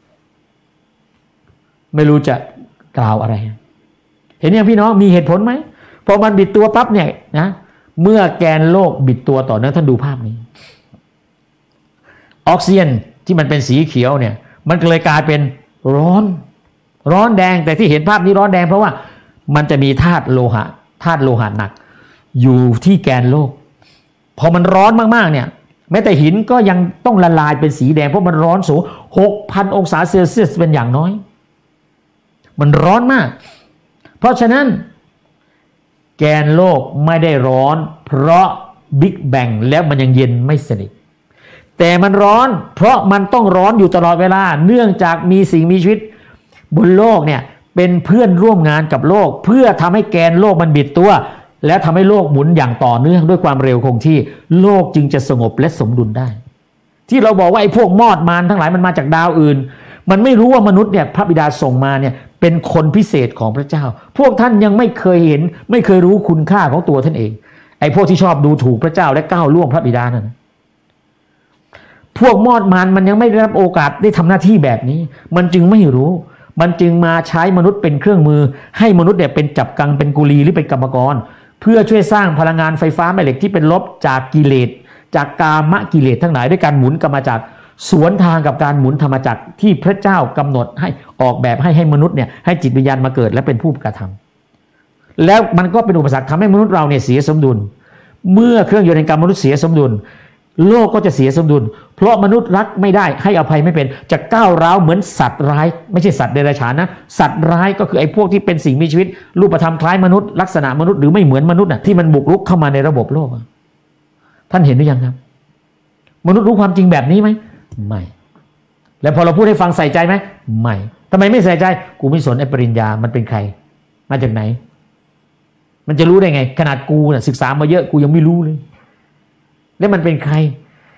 ไม่รู้จะกล่าวอะไรเห็นยังพี่น้องมีเหตุผลไหมพอมันบิดตัวปั๊บเนี่ยนะเมื่อแกนโลกบิดตัวต่อเนื่องท่านดูภาพนี้ออกซิเจนที่มันเป็นสีเขียวเนี่ยมันก็เลยกลายเป็นร้อนแดงแต่ที่เห็นภาพนี้ร้อนแดงเพราะว่ามันจะมีธาตุโลหะหนักอยู่ที่แกนโลกพอมันร้อนมากๆเนี่ยแม้แต่หินก็ยังต้องละลายเป็นสีแดงเพราะมันร้อนสูง 6,000 องศาเซลเซียสเป็นอย่างน้อยมันร้อนมากเพราะฉะนั้นแกนโลกไม่ได้ร้อนเพราะบิ๊กแบงแล้วมันยังเย็นไม่สนิทแต่มันร้อนเพราะมันต้องร้อนอยู่ตลอดเวลาเนื่องจากมีสิ่งมีชีวิตบนโลกเนี่ยเป็นเพื่อนร่วมงานกับโลกเพื่อทำให้แกนโลกมันบิดตัวและทำให้โลกหมุนอย่างต่อเนื่องด้วยความเร็วคงที่โลกจึงจะสงบและสมดุลได้ที่เราบอกว่าไอ้พวกมอดมารทั้งหลายมันมาจากดาวอื่นมันไม่รู้ว่ามนุษย์เนี่ยพระบิดาส่งมาเนี่ยเป็นคนพิเศษของพระเจ้าพวกท่านยังไม่เคยเห็นไม่เคยรู้คุณค่าของตัวท่านเองไอ้พวกที่ชอบดูถูกพระเจ้าและก้าวล่วงพระบิดานั่นพวกมอดมารมันยังไม่ได้รับโอกาสได้ทำหน้าที่แบบนี้มันจึงไม่รู้มันจึงมาใช้มนุษย์เป็นเครื่องมือให้มนุษย์เนี่ยเป็นจับกังเป็นกุลีหรือเป็นกรรมกรเพื่อช่วยสร้างพลังงานไฟฟ้าแม่เหล็กที่เป็นลบจากกิเลสจากกามกิเลสทั้งหลายด้วยการหมุนกรรมจักรสวนทางกับการหมุนธรรมจักรที่พระเจ้ากำหนดให้ออกแบบให้มนุษย์เนี่ยให้จิตวิญญาณมาเกิดและเป็นผู้กระทำแล้วมันก็เป็นอุปสรรคทำให้มนุษย์เราเนี่ยเสียสมดุลเมื่อเครื่องยนต์แห่งกรรมมนุษย์เสียสมดุลโลกก็จะเสียสมดุลเพราะมนุษย์รักไม่ได้ให้อภัยไม่เป็นจะก้าวร้าวเหมือนสัตว์ร้ายไม่ใช่สัตว์เดรัจฉานนะสัตว์ร้ายก็คือไอ้พวกที่เป็นสิ่งมีชีวิตรูปธรรมคล้ายมนุษย์ลักษณะมนุษย์หรือไม่เหมือนมนุษย์น่ะที่มันบุกรุกเข้ามาในระบบโลกท่านเห็นหรือยังครับมนุษย์รู้ความจริงแบบนี้ไหมไม่แล้วพอเราพูดให้ฟังใส่ใจไหมไม่ทำไมไม่ใส่ใจกูไม่สนไอ้ปริญญามันเป็นใครมาจากไหนมันจะรู้ได้ไงขนาดกูน่ะศึกษามาเยอะกูยังไม่รู้เลยแล้วมันเป็นใคร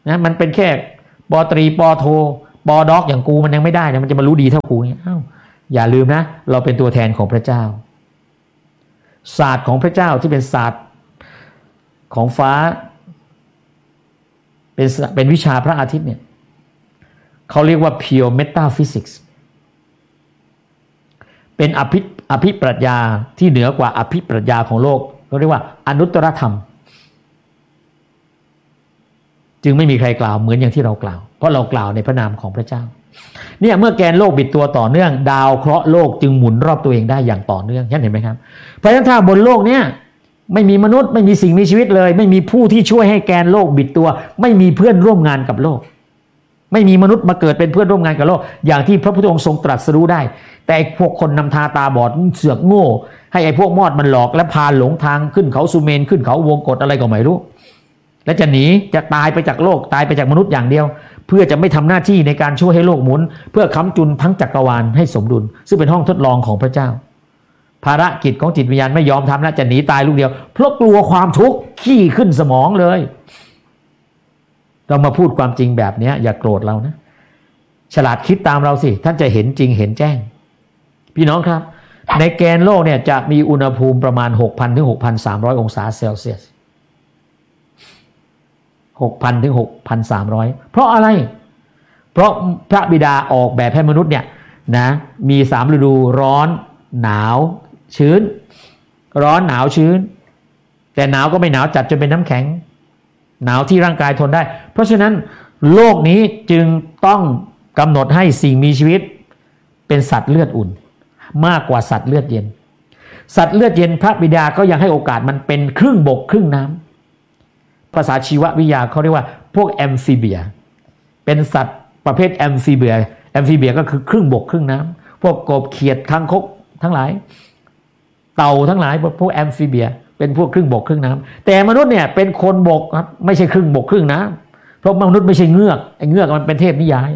นะมันเป็นแค่ป.ตรีป.โทป.ด็อกอย่างกูมันยังไม่ได้นะมันจะมารู้ดีเท่ากูเนี่ยอย่าลืมนะเราเป็นตัวแทนของพระเจ้าศาสตร์ของพระเจ้าที่เป็นศาสตร์ของฟ้าเป็นวิชาพระอาทิตย์เนี่ยเขาเรียกว่า pure metaphysics เป็นอภิปรัชญาที่เหนือกว่าอภิปรัชญาของโลกเขาเรียกว่าอนุตตรธรรมจึงไม่มีใครกล่าวเหมือนอย่างที่เรากล่าวเพราะเรากล่าวในพระนามของพระเจ้าเนี่ยเมื่อแกนโลกบิดตัวต่อเนื่องดาวเคราะห์โลกจึงหมุนรอบตัวเองได้อย่างต่อเนื่องเห็นไหมครับเพราะฉะนั้นถ้าบนโลกเนี่ยไม่มีมนุษย์ไม่มีสิ่งมีชีวิตเลยไม่มีผู้ที่ช่วยให้แกนโลกบิดตัวไม่มีเพื่อนร่วมงานกับโลกไม่มีมนุษย์มาเกิดเป็นเพื่อนร่วมงานกับโลกอย่างที่พระพุทธองค์ทรงตรัสรู้ได้แต่พวกคนนำทาตาบอดเสือกโง่ให้ไอ้พวกมอดมันหลอกและพาหลงทางขึ้นเขาสุเมนขึ้นเขาวงกฏอะไรก็ไม่รู้และจะหนีจะตายไปจากโลกตายไปจากมนุษย์อย่างเดียวเพื่อจะไม่ทำหน้าที่ในการช่วยให้โลกหมุนเพื่อค้ำจุนทั้งจักรวาลให้สมดุลซึ่งเป็นห้องทดลองของพระเจ้าภารกิจของจิตวิญญาณไม่ยอมทำแล้วจะหนีตายลูกเดียวเพราะกลัวความทุกข์ขี้ขึ้นสมองเลยเรามาพูดความจริงแบบนี้อย่าโกรธเรานะฉลาดคิดตามเราสิท่านจะเห็นจริงเห็นแจ้งพี่น้องครับในแกนโลกเนี่ยจะมีอุณหภูมิประมาณ 6,000 ถึง 6,300 องศาเซลเซียส 6,000 ถึง 6,300 เพราะอะไรเพราะพระบิดาออกแบบให้มนุษย์เนี่ยนะมี3ฤดูร้อนหนาวชื้นร้อนหนาวชื้นแต่หนาวก็ไม่หนาวจัดจนเป็นน้ำแข็งหนาวที่ร่างกายทนได้เพราะฉะนั้นโลกนี้จึงต้องกำหนดให้สิ่งมีชีวิตเป็นสัตว์เลือดอุ่นมากกว่าสัตว์เลือดเย็นสัตว์เลือดเย็นพระบิดาก็ยังให้โอกาสมันเป็นครึ่งบกครึ่งน้ำภาษาชีววิทยาเขาเรียกว่าพวกแอมฟิเบียเป็นสัตว์ประเภทแอมฟิเบียก็คือครึ่งบกครึ่งน้ำพวกกบเขียดคางคกทั้งหลายเต่าทั้งหลายพวกแอมฟิเบียเป็นพวกครึ่งบกครึ่งน้ำแต่มนุษย์เนี่ยเป็นคนบกครับไม่ใช่ครึ่งบกครึ่งน้ำเพราะมนุษย์ไม่ใช่เงือกไอ้เงือกมันเป็นเทพนิยาย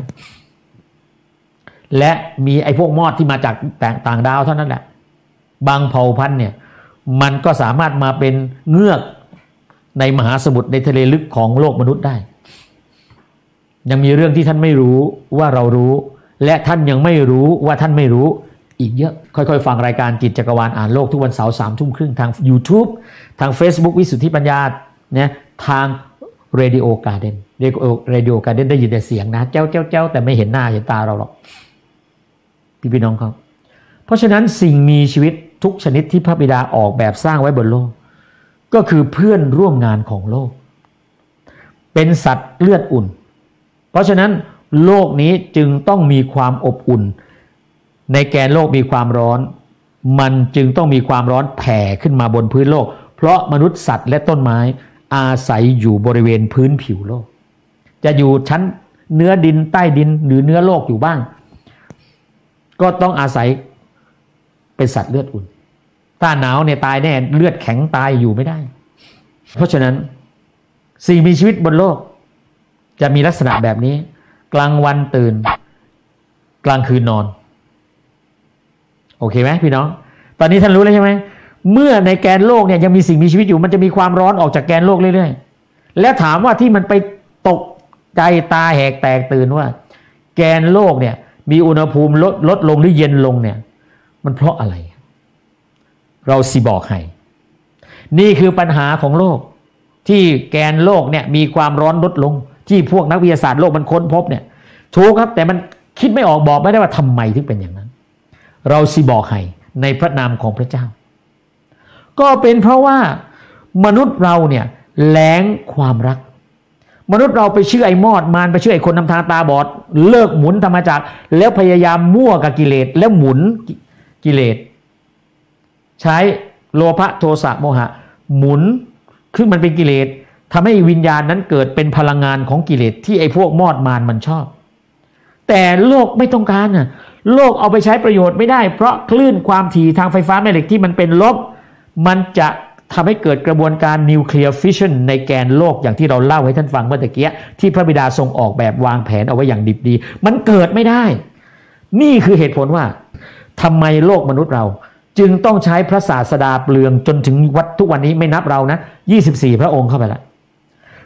และมีไอ้พวกมอดที่มาจากต่างดาวเท่านั้นแหละบางเผ่าพันธุ์เนี่ยมันก็สามารถมาเป็นเงือกในมหาสมุทรในทะเลลึกของโลกมนุษย์ได้ยังมีเรื่องที่ท่านไม่รู้ว่าเรารู้และท่านยังไม่รู้ว่าท่านไม่รู้อีกเยอะค่อยๆฟังรายการจิตจักรวาลอ่านโลกทุกวันเสาร์ 3:30 นทาง YouTube ทาง Facebook วิสุทธิปัญญาเนี่ยทาง Radio Garden ได้ยินแต่เสียงนะเจ้าแต่ไม่เห็นหน้าเห็นตาเราหรอกพี่น้องครับเพราะฉะนั้นสิ่งมีชีวิตทุกชนิดที่พระบิดาออกแบบสร้างไว้บนโลกก็คือเพื่อนร่วมงานของโลกเป็นสัตว์เลือดอุ่นเพราะฉะนั้นโลกนี้จึงต้องมีความอบอุ่นในแกนโลกมีความร้อนมันจึงต้องมีความร้อนแผ่ขึ้นมาบนพื้นโลกเพราะมนุษย์สัตว์และต้นไม้อาศัยอยู่บริเวณพื้นผิวโลกจะอยู่ชั้นเนื้อดินใต้ดินหรือเนื้อโลกอยู่บ้างก็ต้องอาศัยเป็นสัตว์เลือดอุ่นถ้าหนาวเนี่ยตายแน่เลือดแข็งตายอยู่ไม่ได้เพราะฉะนั้นสิ่งมีชีวิตบนโลกจะมีลักษณะแบบนี้กลางวันตื่นกลางคืนนอนโอเคไหมพี่น้องตอนนี้ท่านรู้แล้วใช่ไหมเมื่อในแกนโลกเนี่ยยังมีสิ่งมีชีวิตอยู่มันจะมีความร้อนออกจากแกนโลกเรื่อยๆแล้วถามว่าที่มันไปตกใจตาแหกแตกตื่นว่าแกนโลกเนี่ยมีอุณหภูมิลดลงหรือเย็นลงเนี่ยมันเพราะอะไรเราสิบอกให้นี่คือปัญหาของโลกที่แกนโลกเนี่ยมีความร้อนลดลงที่พวกนักวิทยาศาสตร์โลกมันค้นพบเนี่ยถูกครับแต่มันคิดไม่ออกบอกไม่ได้ว่าทำไมถึงเป็นอย่างนั้นเราสิบอกให้ในพระนามของพระเจ้าก็เป็นเพราะว่ามนุษย์เราเนี่ยแหลงความรักมนุษย์เราไปเชื่อไอ้มอดมารไปเชื่อไอ้คนนำทางตาบอดเลิกหมุนธรรมจักรแล้วพยายามมั่วกับกิเลสแล้วหมุนกิเลสใช้โลภะโทสะโมหะหมุนขึ้นมันเป็นกิเลสทำให้วิญญาณนั้นเกิดเป็นพลังงานของกิเลสที่ไอ้พวกมอดมารมันชอบแต่โลกไม่ต้องการน่ะโลกเอาไปใช้ประโยชน์ไม่ได้เพราะคลื่นความถี่ทางไฟฟ้าแม่เหล็กที่มันเป็นลบมันจะทำให้เกิดกระบวนการนิวเคลียร์ฟิชชันในแกนโลกอย่างที่เราเล่าให้ท่านฟังเมื่อตะกี้ที่พระบิดาทรงออกแบบวางแผนเอาไว้อย่างดิบดีมันเกิดไม่ได้นี่คือเหตุผลว่าทำไมโลกมนุษย์เราจึงต้องใช้พระศาสดาเปลืองจนถึงทุกวันนี้ไม่นับเรานะ24พระองค์เข้าไปแล้ว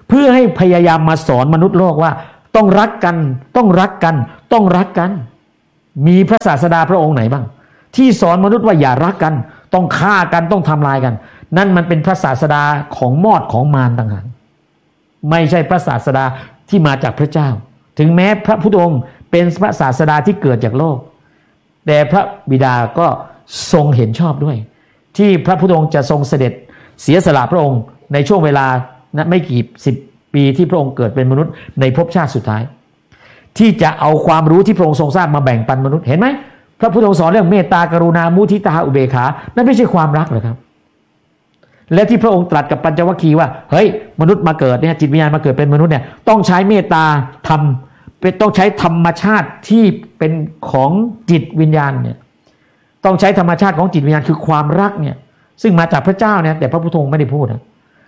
เพื่อให้พยายามมาสอนมนุษย์โลกว่าต้องรักกันต้องรักกันต้องรักกันมีพระศาสดาพระองค์ไหนบ้างที่สอนมนุษย์ว่าอย่ารักกันต้องฆ่ากันต้องทำลายกันนั่นมันเป็นพระศาสดาของมอดของมารต่างหากไม่ใช่พระศาสดาที่มาจากพระเจ้าถึงแม้พระพุทธองค์เป็นพระศาสดาที่เกิดจากโลกแต่พระบิดาก็ทรงเห็นชอบด้วยที่พระพุทธองค์จะทรงเสด็จเสียสละพระองค์ในช่วงเวลาไม่กี่10 ปีที่พระองค์เกิดเป็นมนุษย์ในภพชาติสุดท้ายที่จะเอาความรู้ที่พระองค์ทรงทราบมาแบ่งปันมนุษย์เห็นไหมพระพุทธองค์สอนเรื่องเมตตากรุณามุทิตาอุเบกขานั่นไม่ใช่ความรักหรอครับและที่พระองค์ตรัสกับปัญจวัคคีย์ว่าเฮ้ยมนุษย์มาเกิดเนี่ยจิตวิญญาณมาเกิดเป็นมนุษย์เนี่ยต้องใช้เมตตาธรรมต้องใช้ธรรมชาติที่เป็นของจิตวิญญาณเนี่ยต้องใช้ธรรมชาติของจิตวิญญาณคือความรักเนี่ยซึ่งมาจากพระเจ้าเนี่ยแต่พระพุทธองค์ไม่ได้พูดนะ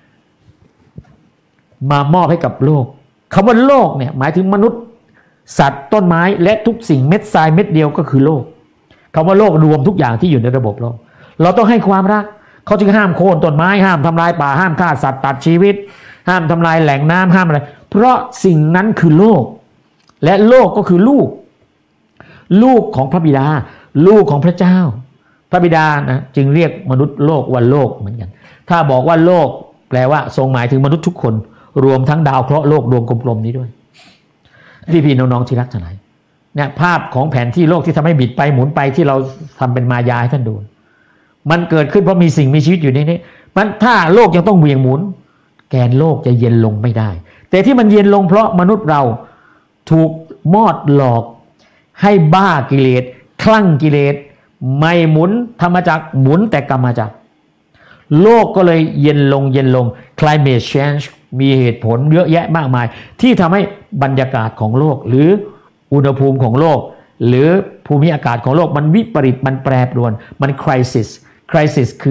มามอบให้กับโลกคำว่าโลกเนี่ยหมายถึงมนุษย์สัตว์ต้นไม้และทุกสิ่งเม็ดทรายเม็ดเดียวก็คือโลกคำว่าโลกรวมทุกอย่างที่อยู่ในระบบโลกเราต้องให้ความรักเขาจึงห้ามโค่นต้นไม้ห้ามทำลายป่าห้ามฆ่าสัตว์ตัดชีวิตห้ามทำลายแหล่งน้ำห้ามอะไรเพราะสิ่งนั้นคือโลกและโลกก็คือลูกของพระบิดาลูกของพระเจ้าพระบิดานะจึงเรียกมนุษย์โลกว่าโลกเหมือนกันถ้าบอกว่าโลกแปลว่าทรงหมายถึงมนุษย์ทุกคนรวมทั้งดาวเคราะห์โลกดวงกลมๆนี้ด้วยพี่น้องๆที่รักทั้งหลายเนี่ยภาพของแผนที่โลกที่ทำให้บิดไปหมุนไปที่เราทำเป็นมายาให้ท่านดูมันเกิดขึ้นเพราะมีสิ่งมีชีวิตอยู่ในนี้มันถ้าโลกยังต้องเหวี่ยงหมุนแกนโลกจะเย็นลงไม่ได้แต่ที่มันเย็นลงเพราะมนุษย์เราถูกมอดหลอกให้บ้ากิเลสคลั่งกิเลสไม่หมุนธรรมจักรหมุนแต่กรรมจักรโลกก็เลยเย็นลงclimate change มีเหตุผลเยอะแยะมากมายที่ทำให้บรรยากาศของโลกหรืออุณหภูมิของโลกหรือภูมิอากาศของโลกมันวิปริตมันแปรปรวนมัน crisis คือ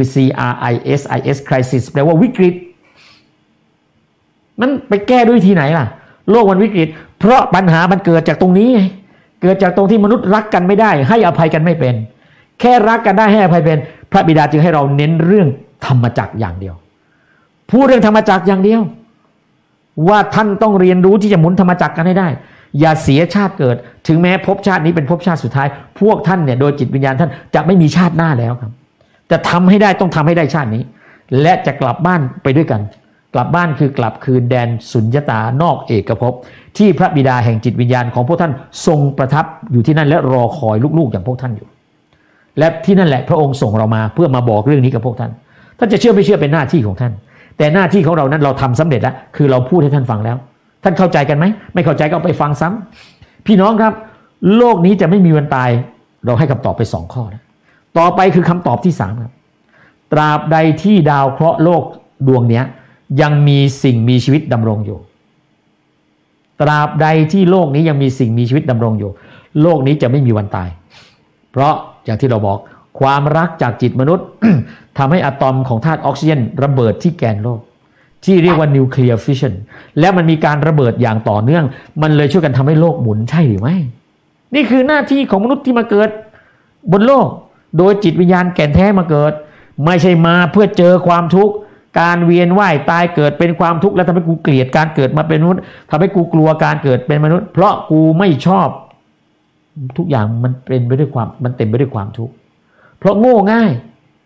crisis crisis แปลว่าวิกฤตมันไปแก้ด้วยวิธีไหนล่ะโลกมันวิกฤตเพราะปัญหามันเกิดจากตรงนี้ไงเกิดจากตรงที่มนุษย์รักกันไม่ได้ให้อภัยกันไม่เป็นแค่รักกันได้ให้อภัยเป็นพระบิดาจึงให้เราเน้นเรื่องธรรมจักรอย่างเดียวพูดเรื่องธรรมจักรอย่างเดียวว่าท่านต้องเรียนรู้ที่จะหมุนธรรมจักรกันให้ได้อย่าเสียชาติเกิดถึงแม้ภพชาตินี้เป็นภพชาติสุดท้ายพวกท่านเนี่ยโดยจิตวิญญาณท่านจะไม่มีชาติหน้าแล้วครับจะทำให้ได้ต้องทำให้ได้ชาตินี้และจะกลับบ้านไปด้วยกันกลับบ้านคือกลับคืนแดนสุญญตานอกเอกภพที่พระบิดาแห่งจิตวิญญาณของพวกท่านทรงประทับอยู่ที่นั่นและรอคอยลูกๆอย่างพวกท่านอยู่และที่นั่นแหละพระองค์ส่งเรามาเพื่อมาบอกเรื่องนี้กับพวกท่านท่านจะเชื่อไม่เชื่อเป็นหน้าที่ของท่านแต่หน้าที่ของเรานั้นเราทำสำเร็จแล้วคือเราพูดให้ท่านฟังแล้วท่านเข้าใจกันไหมไม่เข้าใจก็เอาไปฟังซ้ำพี่น้องครับโลกนี้จะไม่มีวันตายเราให้คำตอบไป2 ข้อนะต่อไปคือคำตอบที่3ครับตราบใดที่ดาวเคราะห์โลกดวงเนี้ยยังมีสิ่งมีชีวิตดำรงอยู่ตราบใดที่โลกนี้ยังมีสิ่งมีชีวิตดำรงอยู่โลกนี้จะไม่มีวันตายเพราะอย่างที่เราบอกความรักจากจิตมนุษย์ ทำให้อะตอมของธาตุออกซิเจนระเบิดที่แกนโลกที่เรียกว่านิวเคลียร์ฟิชชันและมันมีการระเบิดอย่างต่อเนื่องมันเลยช่วยกันทำให้โลกหมุนใช่หรือไม่นี่คือหน้าที่ของมนุษย์ที่มาเกิดบนโลกโดยจิตวิญญาณแก่นแท้มาเกิดไม่ใช่มาเพื่อเจอความทุกข์การเวียนว่ายตายเกิดเป็นความทุกข์แล้วทำให้กูเกลียดการเกิดมาเป็นมนุษย์ทำให้กูกลัวการเกิดเป็นมนุษย์เพราะกูไม่ชอบทุกอย่างมันเป็นไปด้วยความมันเต็มไปด้วยความทุกข์เพราะโง่ง่าย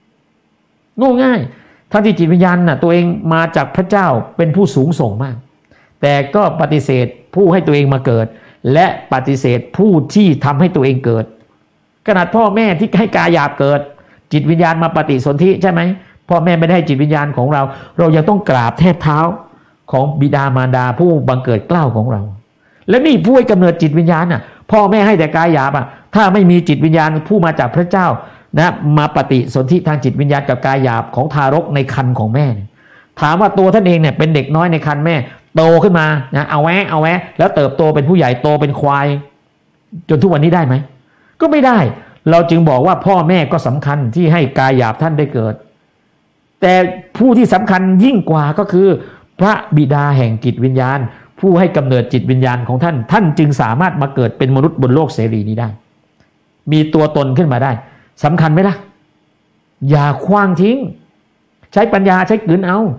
ทั้งที่จิตวิญญาณน่ะตัวเองมาจากพระเจ้าเป็นผู้สูงส่งมากแต่ก็ปฏิเสธผู้ให้ตัวเองมาเกิดและปฏิเสธผู้ที่ทำให้ตัวเองเกิดขนาดพ่อแม่ที่ให้กายหยาบเกิดจิตวิญญาณมาปฏิสนธิใช่ไหมพ่อแม่ไม่ได้ให้จิตวิญญาณของเราเรายังต้องกราบแทบเท้าของบิดามารดาผู้บังเกิดเกล้าของเราและนี่ผู้ให้กำเนิดจิตวิญญาณน่ะพ่อแม่ให้แต่กายหยาบถ้าไม่มีจิตวิญญาณผู้มาจากพระเจ้านะมาปฏิสนธิทางจิตวิญญาณกับกายหยาบของทารกในครรภ์ของแม่ถามว่าตัวท่านเองเนี่ยเป็นเด็กน้อยในครรภ์แม่โตขึ้นมานะเอาแวะแล้วเติบโตเป็นผู้ใหญ่โตเป็นควายจนทุกวันนี้ได้ไหมก็ไม่ได้เราจึงบอกว่าพ่อแม่ก็สำคัญที่ให้กายหยาบท่านได้เกิดแต่ผู้ที่สำคัญยิ่งกว่าก็คือพระบิดาแห่งจิตวิญญาณผู้ให้กำเนิดจิตวิญญาณของท่านจึงสามารถมาเกิดเป็นมนุษย์บนโลกเสรีนี้ได้มีตัวตนขึ้นมาได้สำคัญไหมล่ะอย่าขว้างทิ้งใช้ปัญญาใช้กลืนเอา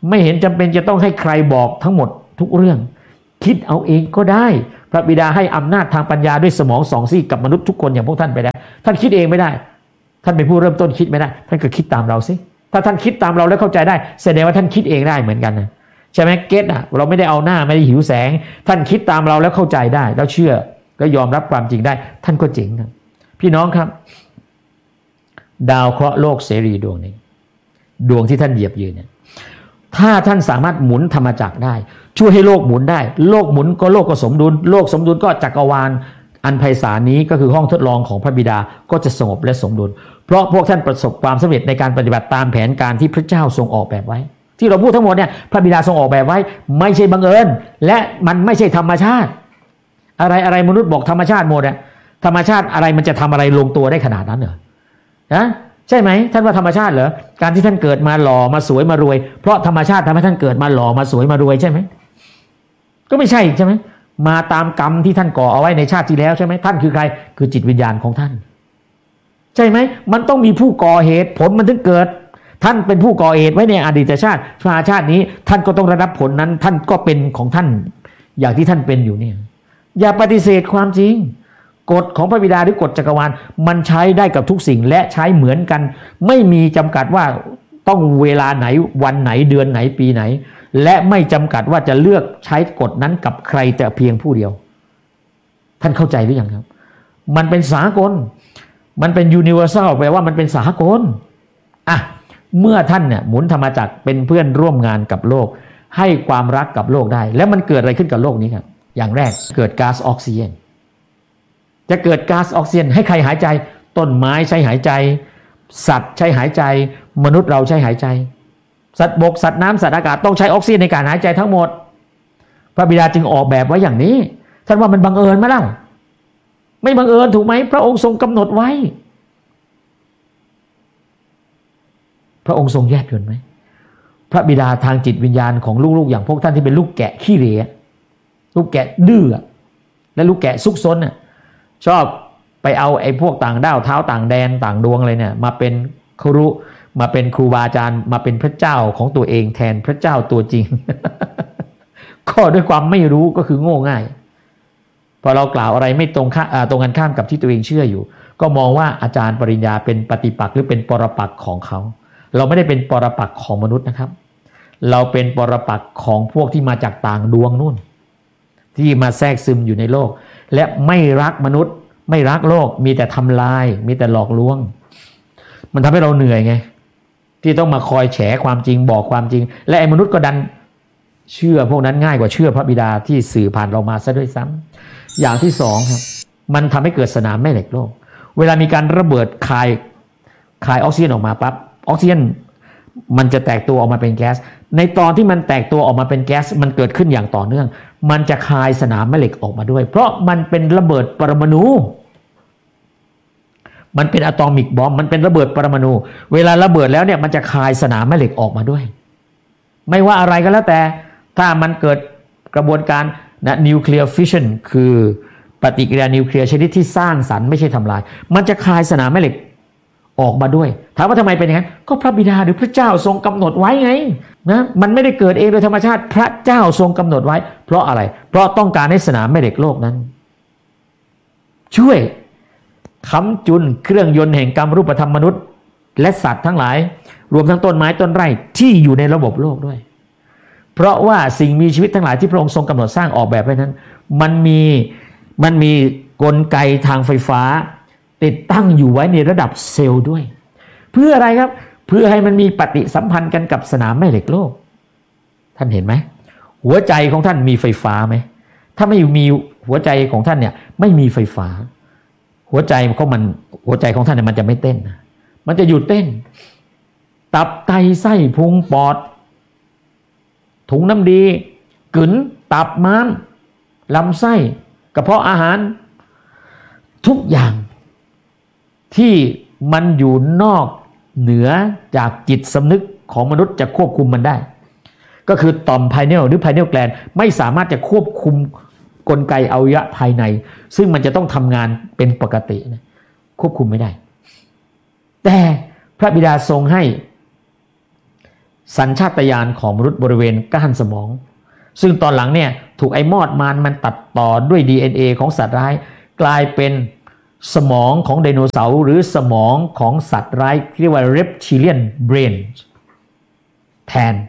ไม่เห็นจำเป็นจะต้องให้ใครบอกทั้งหมดทุกเรื่องคิดเอาเองก็ได้พระบิดาให้อำนาจทางปัญญาด้วยสมองสองซีกกับมนุษย์ทุกคนอย่างพวกท่านไปแล้วท่านคิดเองไม่ได้ท่านเป็นผู้เริ่มต้นคิดไม่ได้ท่านก็คิดตามเราสิถ้าท่านคิดตามเราแล้วเข้าใจได้แสดงว่าท่านคิดเองได้เหมือนกันนะใช่ไหมเก็ตเราไม่ได้เอาหน้าไม่ได้หิวแสงท่านคิดตามเราแล้วเข้าใจได้แล้วเชื่อก็ยอมรับความจริงได้ท่านก็เจ๋งนะพี่น้องครับดาวเคราะห์โลกเสรีดวงนี้ดวงที่ท่านเหยียบยืนเนี่ยถ้าท่านสามารถหมุนธรรมจักรได้ช่วยให้โลกหมุนได้โลกหมุนก็โลกก็สมดุลโลกสมดุลก็จักรวาลอันไพศาลนี้ก็คือห้องทดลองของพระบิดาก็จะสงบและสมดุลเพราะพวกท่านประสบความสำเร็จในการปฏิบัติตามแผนการที่พระเจ้าทรงออกแบบไว้ที่เราพูดทั้งหมดเนี่ยพระบิดาทรงออกแบบไว้ไม่ใช่บังเอิญและมันไม่ใช่ธรรมชาติอะไรมนุษย์บอกธรรมชาติหมดอะธรรมชาติอะไรมันจะทำอะไรลงตัวได้ขนาดนั้นเหรอนะใช่ไหมท่านว่าธรรมชาติเหรอการที่ท่านเกิดมาหล่อมาสวยมารวยเพราะธรรมชาติทำให้ท่านเกิดมาหล่อมาสวยมารวยใช่ไหมก็ไม่ใช่ใช่ไหมมาตามกรรมที่ท่านก่อเอาไว้ในชาติที่แล้วใช่ไหมท่านคือใครคือจิตวิญญาณของท่านใช่ไหมมันต้องมีผู้ก่อเหตุผลมันถึงเกิดท่านเป็นผู้ก่อเหตุไว้ในอดีตชาติชาตินี้ท่านก็ต้องได้รับผลนั้นท่านก็เป็นของท่านอย่างที่ท่านเป็นอยู่เนี่ยอย่าปฏิเสธความจริงกฎของพระบิดาหรือกฎจักรวาลมันใช้ได้กับทุกสิ่งและใช้เหมือนกันไม่มีจำกัดว่าต้องเวลาไหนวันไหนเดือนไหนปีไหนและไม่จำกัดว่าจะเลือกใช้กฎนั้นกับใครแต่เพียงผู้เดียวท่านเข้าใจหรือยังครับมันเป็นสากลมันเป็น universal แปลว่ามันเป็นสากลอ่ะเมื่อท่านเนี่ยหมุนธรรมจักรเป็นเพื่อนร่วมงานกับโลกให้ความรักกับโลกได้แล้วมันเกิดอะไรขึ้นกับโลกนี้ครับอย่างแรกเกิดก๊าซออกซิเจนจะเกิดก๊าซออกซิเจนให้ใครหายใจต้นไม้ใช้หายใจสัตว์ใช้หายใจมนุษย์เราใช้หายใจสัตว์บกสัตว์น้ำสัตว์อากาศต้องใช้ออกซิเจนในการหายใจทั้งหมดพระบิดาจึงออกแบบไว้อย่างนี้ท่านว่ามันบังเอิญไหมล่ะไม่บังเอิญถูกไหมพระองค์ทรงกำหนดไว้พระองค์ทรงแยบยลไหมพระบิดาทางจิตวิญญาณของลูกๆอย่างพวกท่านที่เป็นลูกแกะขี้เหร่ลูกแกะดื้อและลูกแกะซุกซนชอบไปเอาไอ้พวกต่างด้าวเท้าต่างแดนต่างดวงอะไรเนี่ยมาเป็นครูมาเป็นครูบาอาจารย์มาเป็นพระเจ้าของตัวเองแทนพระเจ้าตัวจริง ก็ด้วยความไม่รู้ก็คือโง่ง่ายพอเรากล่าวอะไรไม่ตรงกันข้ามกับที่ตัวเองเชื่ออยู่ก็มองว่าอาจารย์ปริญญาเป็นปฏิปักษ์หรือเป็นปรปักษ์ของเขาเราไม่ได้เป็นปรปักษ์ของมนุษย์นะครับเราเป็นปรปักษ์ของพวกที่มาจากต่างดวงนู่นที่มาแทรกซึมอยู่ในโลกและไม่รักมนุษย์ไม่รักโลกมีแต่ทำลายมีแต่หลอกลวงมันทำให้เราเหนื่อยไงที่ต้องมาคอยแฉความจริงบอกความจริงและไอ้มนุษย์ก็ดันเชื่อพวกนั้นง่ายกว่าเชื่อพระบิดาที่สื่อผ่านเรามาซะด้วยซ้ำอย่างที่สองครับมันทำให้เกิดสนามแม่เหล็กโลกเวลามีการระเบิดคายออกซิเจนออกมาปั๊บออกซิเจนมันจะแตกตัวออกมาเป็นแก๊สในตอนที่มันแตกตัวออกมาเป็นแก๊สมันเกิดขึ้นอย่างต่อเนื่องมันจะคายสนามแม่เหล็กออกมาด้วยเพราะมันเป็นระเบิดปรมาณูมันเป็นอะตอมิกบอมมันเป็นระเบิดปรมาณูเวลาระเบิดแล้วเนี่ยมันจะคายสนามแม่เหล็กออกมาด้วยไม่ว่าอะไรก็แล้วแต่ถ้ามันเกิดกระบวนการนิวเคลียร์ฟิชชันคือปฏิกิริยานิวเคลียร์ชนิดที่สร้างสรรค์ไม่ใช่ทำลายมันจะคายสนามแม่เหล็กออกมาด้วยถามว่าทำไมเป็นอย่างนั้นก็พระบิดาหรือพระเจ้าทรงกำหนดไว้ไงนะมันไม่ได้เกิดเองโดยธรรมชาติพระเจ้าทรงกำหนดไว้เพราะอะไรเพราะต้องการให้สนามแม่เหล็กโลกนั้นช่วยค้ำจุนเครื่องยนต์แห่งกรรมรูปธรรมมนุษย์และสัตว์ทั้งหลายรวมทั้งต้นไม้ต้นไร่ที่อยู่ในระบบโลกด้วยเพราะว่าสิ่งมีชีวิตทั้งหลายที่พระองค์ทรงกำหนดสร้างออกแบบไว้นั้นมันมีกลไกทางไฟฟ้าติดตั้งอยู่ไว้ในระดับเซลล์ด้วยเพื่ออะไรครับเพื่อให้มันมีปฏิสัมพันธ์กันกับสนามแม่เหล็กโลกท่านเห็นไหมหัวใจของท่านมีไฟฟ้าไหมถ้าไม่มีหัวใจของท่านเนี่ยไม่มีไฟฟ้าหัวใจของท่านเนี่ยมันจะไม่เต้นมันจะหยุดเต้นตับไตไส้พุงปอดถุงน้ำดีกลืนตับม้ามลำไส้กระเพาะอาหารทุกอย่างที่มันอยู่นอกเหนือจากจิตสำนึกของมนุษย์จะควบคุมมันได้ก็คือต่อมไพเนลหรือไพเนลแกลนด์ไม่สามารถจะควบคุมกลไกอวัยวะภายในซึ่งมันจะต้องทำงานเป็นปกตินะควบคุมไม่ได้แต่พระบิดาทรงให้สัญชาตญาณของมนุษย์บริเวณก้านสมองซึ่งตอนหลังเนี่ยถูกไอ้มอดมันตัดต่อด้วย DNA ของสัตว์ร้ายกลายเป็นสมองของไดโนเสาร์หรือสมองของสัตว์ร้ายเรียกว่า reptilian brain แทน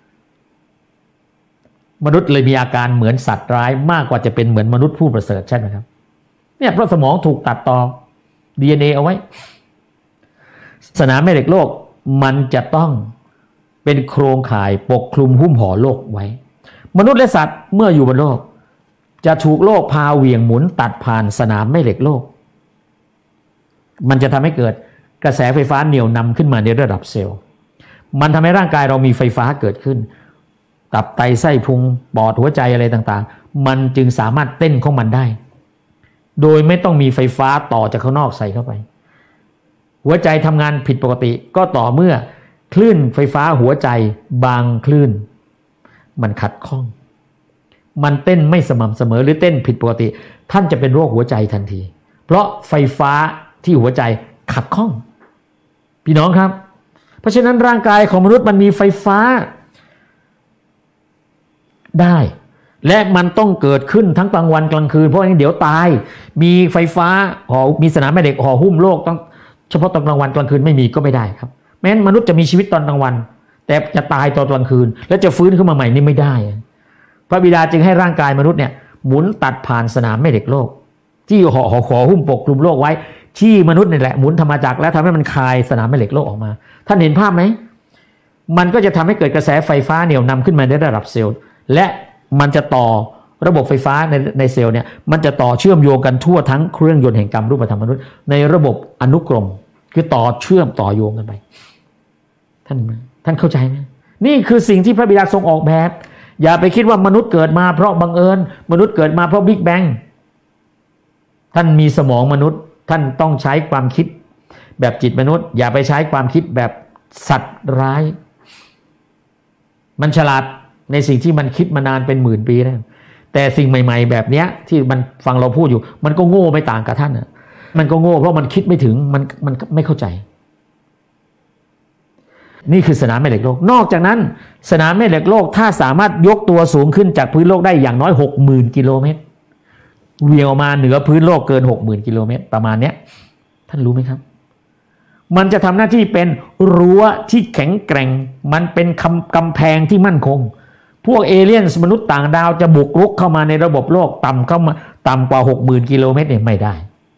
มนุษย์เลยมีอาการเหมือนสัตว์ร้ายมากกว่าจะเป็นเหมือนมนุษย์ผู้ประเสริฐใช่ไหมครับเนี่ยเพราะสมองถูกตัดต่อ DNA เอาไว้สนามแม่เหล็กโลกมันจะต้องเป็นโครงข่ายปกคลุมหุ้มห่อโลกไว้มนุษย์และสัตว์เมื่ออยู่บนโลกจะถูกโลกพาเหวี่ยงหมุนตัดผ่านสนามแม่เหล็กโลกมันจะทำให้เกิดกระแสไฟฟ้าเหนี่ยวนำขึ้นมาในระดับเซลล์มันทำให้ร่างกายเรามีไฟฟ้าเกิดขึ้นตับไตไส้พุงปอดหัวใจอะไรต่างๆมันจึงสามารถเต้นของมันได้โดยไม่ต้องมีไฟฟ้าต่อจากข้างนอกใส่เข้าไปหัวใจทำงานผิดปกติก็ต่อเมื่อคลื่นไฟฟ้าหัวใจบางคลื่นมันขัดข้องมันเต้นไม่สม่ำเสมอหรือเต้นผิดปกติท่านจะเป็นโรคหัวใจทันทีเพราะไฟฟ้าที่หัวใจขัดข้องพี่น้องครับเพราะฉะนั้นร่างกายของมนุษย์มันมีไฟฟ้าได้และมันต้องเกิดขึ้นทั้งกลางวันกลางคืนเพราะงั้นเดี๋ยวตายมีไฟฟ้ามีสนามแม่เหล็กห่อหุ้มโลกต้องเฉพาะตอนกลางวันกลางคืนไม่มีก็ไม่ได้ครับแม้นมนุษย์จะมีชีวิตตอนกลางวันแต่จะตายตอนกลางคืนและจะฟื้นขึ้นมาใหม่นี่ไม่ได้พระบิดาจึงให้ร่างกายมนุษย์เนี่ยหมุนตัดผ่านสนามแม่เหล็กโลกที่ห่อหุ้มปกคลุมโลกไว้ที่มนุษย์นี่แหละหมุนธรรมจักรและทำให้มันคลายสนามแม่เหล็กโลกออกมาท่านเห็นภาพไหมมันก็จะทำให้เกิดกระแสไฟฟ้าเหนี่ยวนำขึ้นมาในระดับเซลล์และมันจะต่อระบบไฟฟ้าในเซลล์เนี่ยมันจะต่อเชื่อมโยงกันทั่วทั้งเครื่องยนต์แห่งกรรมรูปธรรมมนุษย์ในระบบอนุกรมคือต่อเชื่อมต่อโยงกันไปท่านเข้าใจไหมนี่คือสิ่งที่พระบิดาทรงออกแบบอย่าไปคิดว่ามนุษย์เกิดมาเพราะบังเอิญมนุษย์เกิดมาเพราะบิ๊กแบงท่านมีสมองมนุษย์ท่านต้องใช้ความคิดแบบจิตมนุษย์อย่าไปใช้ความคิดแบบสัตว์ร้ายมันฉลาดในสิ่งที่มันคิดมานานเป็นหมื่นปีแล้วแต่สิ่งใหม่ๆแบบเนี้ยที่มันฟังเราพูดอยู่มันก็โง่ไม่ต่างกับท่านนะมันก็โง่เพราะมันคิดไม่ถึงมันไม่เข้าใจนี่คือสนามแม่เหล็กโลกนอกจากนั้นสนามแม่เหล็กโลกถ้าสามารถยกตัวสูงขึ้นจากพื้นโลกได้อย่างน้อย 60,000 กิโลเมตรเหวี่ยงออกมาเหนือพื้นโลกเกิน 60,000 กิโลเมตรประมาณเนี้ยท่านรู้ไหมครับมันจะทำหน้าที่เป็นรั้วที่แข็งแกร่งมันเป็นกำแพงที่มั่นคงพวกเอเลี่ยนมนุษย์ต่างดาวจะบุกรุกเข้ามาในระบบโลกต่ำกว่า 60,000 กิโลเมตรเนี่ยไม่ได้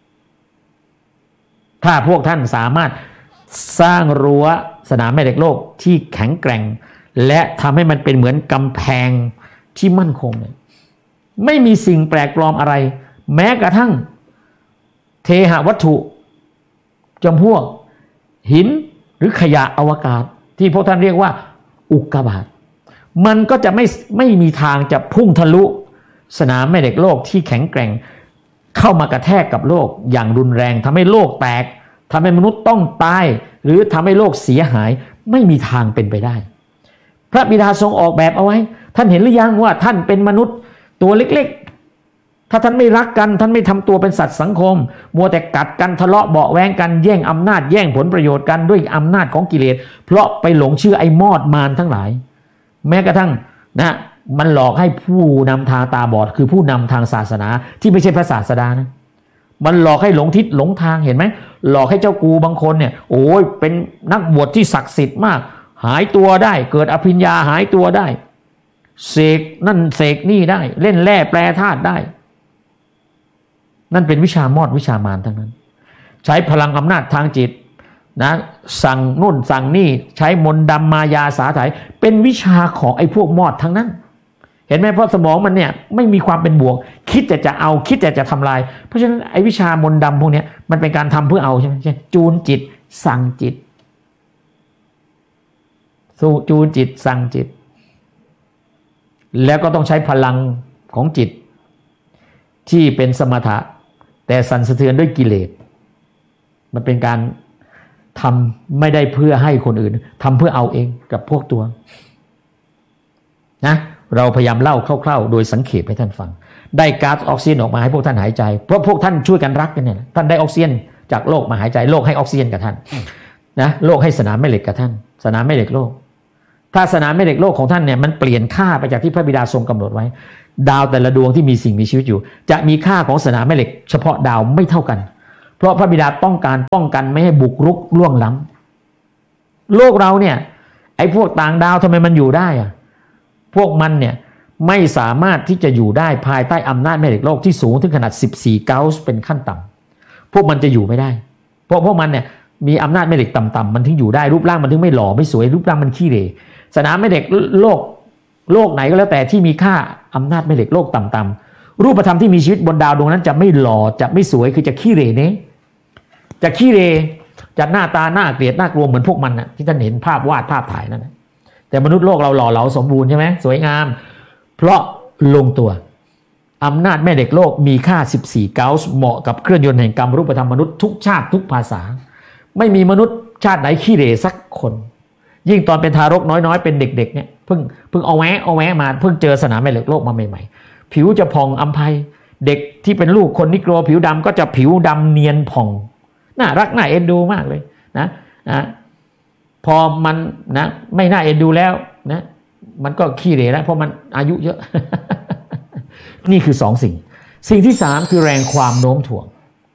ถ้าพวกท่านสามารถสร้างรั้วสนามแม่เหล็กโลกที่แข็งแกร่งและทำให้มันเป็นเหมือนกำแพงที่มั่นคงเนี่ยไม่มีสิ่งแปลกปลอมอะไรแม้กระทั่งเทหวัตถุจำพวกหินหรือขยะอวกาศที่พวกท่านเรียกว่าอุกกาบาตมันก็จะไม่มีทางจะพุ่งทะลุสนามแม่เหล็กโลกที่แข็งแกร่งเข้ามากระแทกกับโลกอย่างรุนแรงทำให้โลกแตกทำให้มนุษย์ต้องตายหรือทำให้โลกเสียหายไม่มีทางเป็นไปได้พระบิดาทรงออกแบบเอาไว้ท่านเห็นหรือยังว่าท่านเป็นมนุษย์ตัวเล็กๆถ้าท่านไม่รักกันท่านไม่ทำตัวเป็นสัตว์สังคมมัวแต่กัดกันทะเลาะเบาะแว้งกันแย่งอำนาจแย่งผลประโยชน์กันด้วยอำนาจของกิเลสเพราะไปหลงเชื่อไอ้มอดมารทั้งหลายแม้กระทั่งนะมันหลอกให้ผู้นำทางตาบอดคือผู้นำทางศาสนาที่ไม่ใช่พระศาสดานะมันหลอกให้หลงทิศหลงทางเห็นไหมหลอกให้เจ้ากูบางคนเนี่ยโอ้ยเป็นนักบวชที่ศักดิ์สิทธิ์มากหายตัวได้เกิดอภิญญาหายตัวได้เสกนั่นเสกนี่ได้เล่นแร่แปรธาตุได้นั่นเป็นวิชามอดวิชามารทั้งนั้นใช้พลังอำนาจทางจิตนะสั่งนู่นสั่งนี่ใช้มนต์ดำมายาสาไถเป็นวิชาของไอ้พวกมอดทั้งนั้นเห็นไหมเพราะสมองมันเนี่ยไม่มีความเป็นบวกคิดแต่จะเอาคิดแต่จะทำลายเพราะฉะนั้นไอ้วิชามนต์ดำพวกนี้มันเป็นการทำเพื่อเอาใช่ไหมจูนจิตสั่งจิตจูนจิตสั่งจิตแล้วก็ต้องใช้พลังของจิตที่เป็นสมถะแต่สั่นสะเทือนด้วยกิเลสมันเป็นการทำไม่ได้เพื่อให้คนอื่นทำเพื่อเอาเองกับพวกตัวนะเราพยายามเล่าคร่าวๆโดยสังเขปให้ท่านฟังได้ก๊าซออกซิเจนออกมาให้พวกท่านหายใจเพราะพวกท่านช่วยกันรักกันเนี่ยท่านได้ออกซิเจนจากโลกมาหายใจโลกให้ออกซิเจนกับท่านนะโลกให้สนามแม่เหล็กกับท่านสนามแม่เหล็กโลกถ้าถ้าสนามแม่เหล็กโลกของท่านเนี่ยมันเปลี่ยนค่าไปจากที่พระบิดาทรงกำหนดไว้ดาวแต่ละดวงที่มีสิ่งมีชีวิตอยู่จะมีค่าของสนามแม่เหล็กเฉพาะดาวไม่เท่ากันเพราะพระบิดาต้องการป้องกันไม่ให้บุกรุกล่วงล้ำโลกเราเนี่ยไอ้พวกต่างดาวทำไมมันอยู่ได้อะพวกมันเนี่ยไม่สามารถที่จะอยู่ได้ภายใต้อำนาจแม่เหล็กโลกที่สูงถึงขนาด14เกาส์เป็นขั้นต่ำพวกมันจะอยู่ไม่ได้เพราะพวกมันเนี่ยมีอำนาจแม่เหล็กต่ำๆมันถึงอยู่ได้รูปร่างมันถึงไม่หล่อไม่สวยรูปร่างมันขี้เหร่สนามแม่เหล็กโลกไหนก็แล้วแต่ที่มีค่าอำนาจแม่เหล็กโลกต่ำๆรูปธรรมที่มีชีวิตบนดาวดวงนั้นจะไม่หล่อจะไม่สวยคือจะขี้เหร่เนี่ยจะขี้เหร่จะหน้าตาหน้าเกลียดน่ากลัวเหมือนพวกมันนะที่ท่านเห็นภาพวาดภาพถ่ายนั่นนะแต่มนุษย์โลกเราหล่อเหลาสมบูรณ์ใช่ไหมสวยงามเพราะลงตัวอำนาจแม่เหล็กโลกมีค่า14เกาส์เหมาะกับเครื่องยนต์แห่งกรรมรูปธรรมมนุษย์ทุกชาติทุกภาษาไม่มีมนุษย์ชาติไหนขี้เหร่สักคนยิ่งตอนเป็นทารกน้อยๆเป็นเด็กๆเนี่ยเพิ่งเอาแวะมาเพิ่งเจอสนามแม่เหล็กโลกมาใหม่ๆผิวจะผ่องอำไพเด็กที่เป็นลูกคนนิโกรผิวดำก็จะผิวดำเนียนผ่องน่ารักน่าเอ็นดูมากเลยนะพอมันนะไม่น่าเอ็นดูแล้วนะมันก็ขี้เหร่แล้วเพราะมันอายุเยอะ นี่คือสิ่งที่3คือแรงความโน้มถ่วง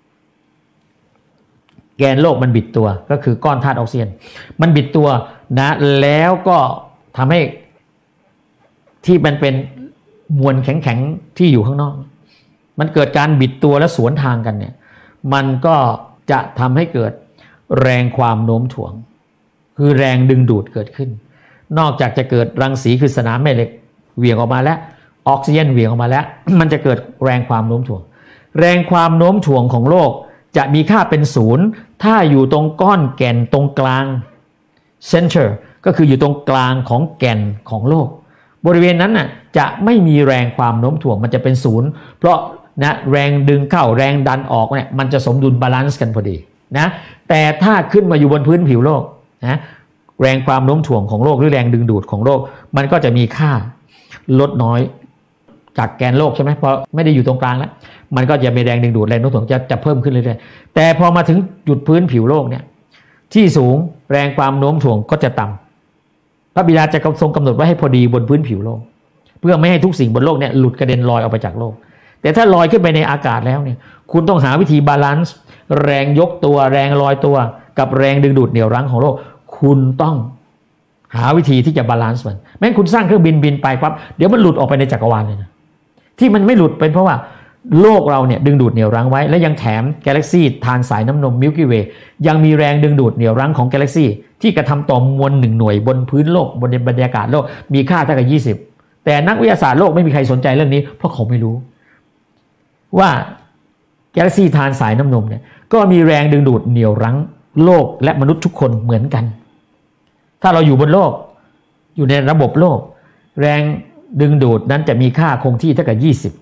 แกนโลกมันบิดตัวก็คือก้อนธาตุออกซิเจนมันบิดตัวนะแล้วก็ทำให้ที่มันเป็นมวลแข็งๆที่อยู่ข้างนอกมันเกิดการบิดตัวและสวนทางกันเนี่ยมันก็จะทำให้เกิดแรงความโน้มถ่วงคือแรงดึงดูดเกิดขึ้นนอกจากจะเกิดรังสีคือสนามแม่เหล็กเหวี่ยงออกมาแล้วออกซิเจนเหวี่ยงออกมาแล้ว มันจะเกิดแรงความโน้มถ่วงแรงความโน้มถ่วงของโลกจะมีค่าเป็น0ถ้าอยู่ตรงก้อนแก่นตรงกลาง center ก็คืออยู่ตรงกลางของแก่นของโลกบริเวณนั้นน่ะจะไม่มีแรงความโน้มถ่วงมันจะเป็น0เพราะนะแรงดึงเข้าแรงดันออกเนี่ยมันจะสมดุลบาลานซ์กันพอดีนะแต่ถ้าขึ้นมาอยู่บนพื้นผิวโลกนะแรงความโน้มถ่วงของโลกหรือแรงดึงดูดของโลกมันก็จะมีค่าลดน้อยจากแกนโลกใช่ไหมเพราะไม่ได้อยู่ตรงกลางแล้วมันก็จะมีแรงดึงดูดแรงโน้มถ่วงจะเพิ่มขึ้นเรื่อยๆแต่พอมาถึงจุดพื้นผิวโลกเนี่ยที่สูงแรงความโน้มถ่วงก็จะต่ำพระบิดาจะทรงกำหนดไว้ให้พอดีบนพื้นผิวโลกเพื่อไม่ให้ทุกสิ่งบนโลกเนี่ยหลุดกระเด็นลอยออกไปจากโลกแต่ถ้าลอยขึ้นไปในอากาศแล้วเนี่ยคุณต้องหาวิธีบาลานซ์แรงยกตัวแรงลอยตัวกับแรงดึงดูดเหนี่ยวรั้งของโลกคุณต้องหาวิธีที่จะบาลานซ์มันแม้คุณสร้างเครื่องบินไปปั๊บเดี๋ยวมันหลุดออกไปในจักรวาลเลยนะที่มันไม่หลุดเป็นเพราะว่าโลกเราเนี่ยดึงดูดเหนี่ยวรั้งไว้และยังแถมกาแล็กซี่ทานสายน้ำนมมิลกี้เวย์ยังมีแรงดึงดูดเหนี่ยวรั้งของกาแล็กซี่ที่กระทำต่อมวล1หน่วยบนพื้นโลกบนบรรยากาศโลกมีค่าเท่ากับ20แต่นักวิทยาศาสตร์โลกไม่มีใครสนใจเรื่องนี้เพราะเขาไม่รู้ว่ากาแล็กซี่ทานสายน้ำนมเนี่ยก็มีแรงดึงดูดเหนี่ยวรั้งโลกและมนุษย์ทุกคนเหมือนกันถ้าเราอยู่บนโลกอยู่ในระบบโลกแรงดึงดูดนั้นจะมีค่าคงที่เท่ากับ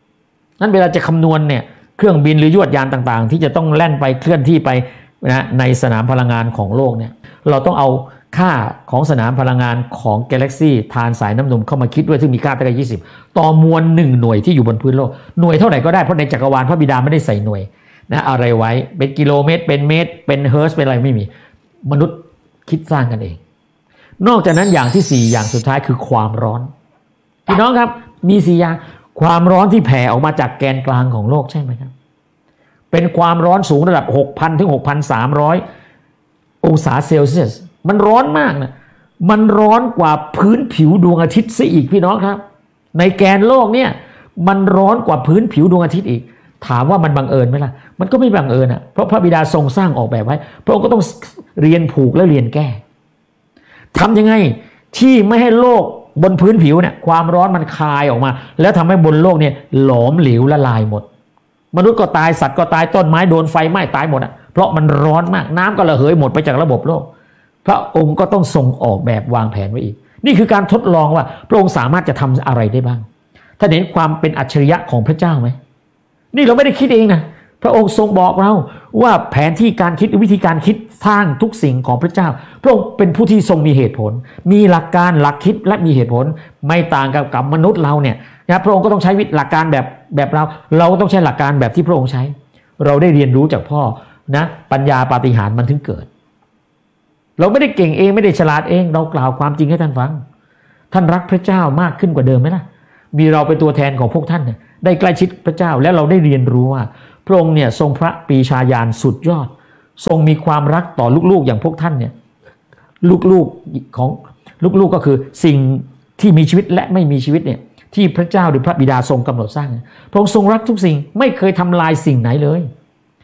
20นั้นเวลาจะคำนวณเนี่ยเครื่องบินหรือยวดยานต่างๆที่จะต้องแล่นไปเคลื่อนที่ไปนะในสนามพลังงานของโลกเนี่ยเราต้องเอาค่าของสนามพลังงานของกาแล็กซี่ทานสายน้ำนมเข้ามาคิดด้วยซึ่งมีค่าเท่ากับ20ต่อมวล1หน่วยที่อยู่บนพื้นโลกหน่วยเท่าไหร่ก็ได้เพราะในจักรวาลพระบิดาไม่ได้ใส่หน่วยนะอะไรไว้เป็นกิโลเมตรเป็นเมตรเป็นเฮิร์ตซ์เป็นอะไรไม่มีมนุษย์คิดสร้างกันเองนอกจากนั้นอย่างที่4อย่างสุดท้ายคือความร้อนพี่น้องครับมี4อย่างความร้อนที่แผ่ออกมาจากแกนกลางของโลกใช่ไหมครับเป็นความร้อนสูงระดับ 6,000 ถึง 6,300 องศาเซลเซียสมันร้อนมากนะมันร้อนกว่าพื้นผิวดวงอาทิตย์ซะอีกพี่น้องครับในแกนโลกเนี่ยมันร้อนกว่าพื้นผิวดวงอาทิตย์อีกถามว่ามันบังเอิญไหมล่ะมันก็ไม่บังเอิญอ่ะเพราะพระบิดาทรงสร้างออกแบบไว้พระองค์ก็ต้องเรียนผูกและเรียนแก้ทำยังไงที่ไม่ให้โลกบนพื้นผิวเนี่ยความร้อนมันคายออกมาแล้วทำให้บนโลกเนี่ยหลอมเหลวละลายหมดมนุษย์ก็ตายสัตว์ก็ตายต้นไม้โดนไฟไหม้ตายหมดอ่ะเพราะมันร้อนมากน้ำก็ระเหยหมดไปจากระบบโลกพระองค์ก็ต้องทรงออกแบบวางแผนไว้อีกนี่คือการทดลองว่าพระองค์สามารถจะทำอะไรได้บ้างถ้าเห็นความเป็นอัจฉริยะของพระเจ้าไหมนี่เราไม่ได้คิดเองนะพระองค์ทรงบอกเราว่าแผนที่การคิดวิธีการคิดสร้างทุกสิ่งของพระเจ้าพระองค์เป็นผู้ที่ทรงมีเหตุผลมีหลักการหลักคิดและมีเหตุผลไม่ต่างกับมนุษย์เราเนี่ยนะพระองค์ก็ต้องใช้หลักการแบบเราก็ต้องใช้หลักการแบบที่พระองค์ใช้เราได้เรียนรู้จากพ่อนะปัญญาปาฏิหาริย์มันถึงเกิดเราไม่ได้เก่งเองไม่ได้ฉลาดเองเรากล่าวความจริงให้ท่านฟังท่านรักพระเจ้ามากขึ้นกว่าเดิมไหมล่ะมีเราเป็นตัวแทนของพวกท่านเนี่ยได้ใกล้ชิดพระเจ้าและเราได้เรียนรู้ว่าพระองค์เนี่ยทรงพระปรีชาญาณสุดยอดทรงมีความรักต่อลูกๆอย่างพวกท่านเนี่ยลูกๆของลูกๆก็คือสิ่งที่มีชีวิตและไม่มีชีวิตเนี่ยที่พระเจ้าหรือพระบิดาทรงกำหนดสร้างพระองค์ทรงรักทุกสิ่งไม่เคยทำลายสิ่งไหนเลย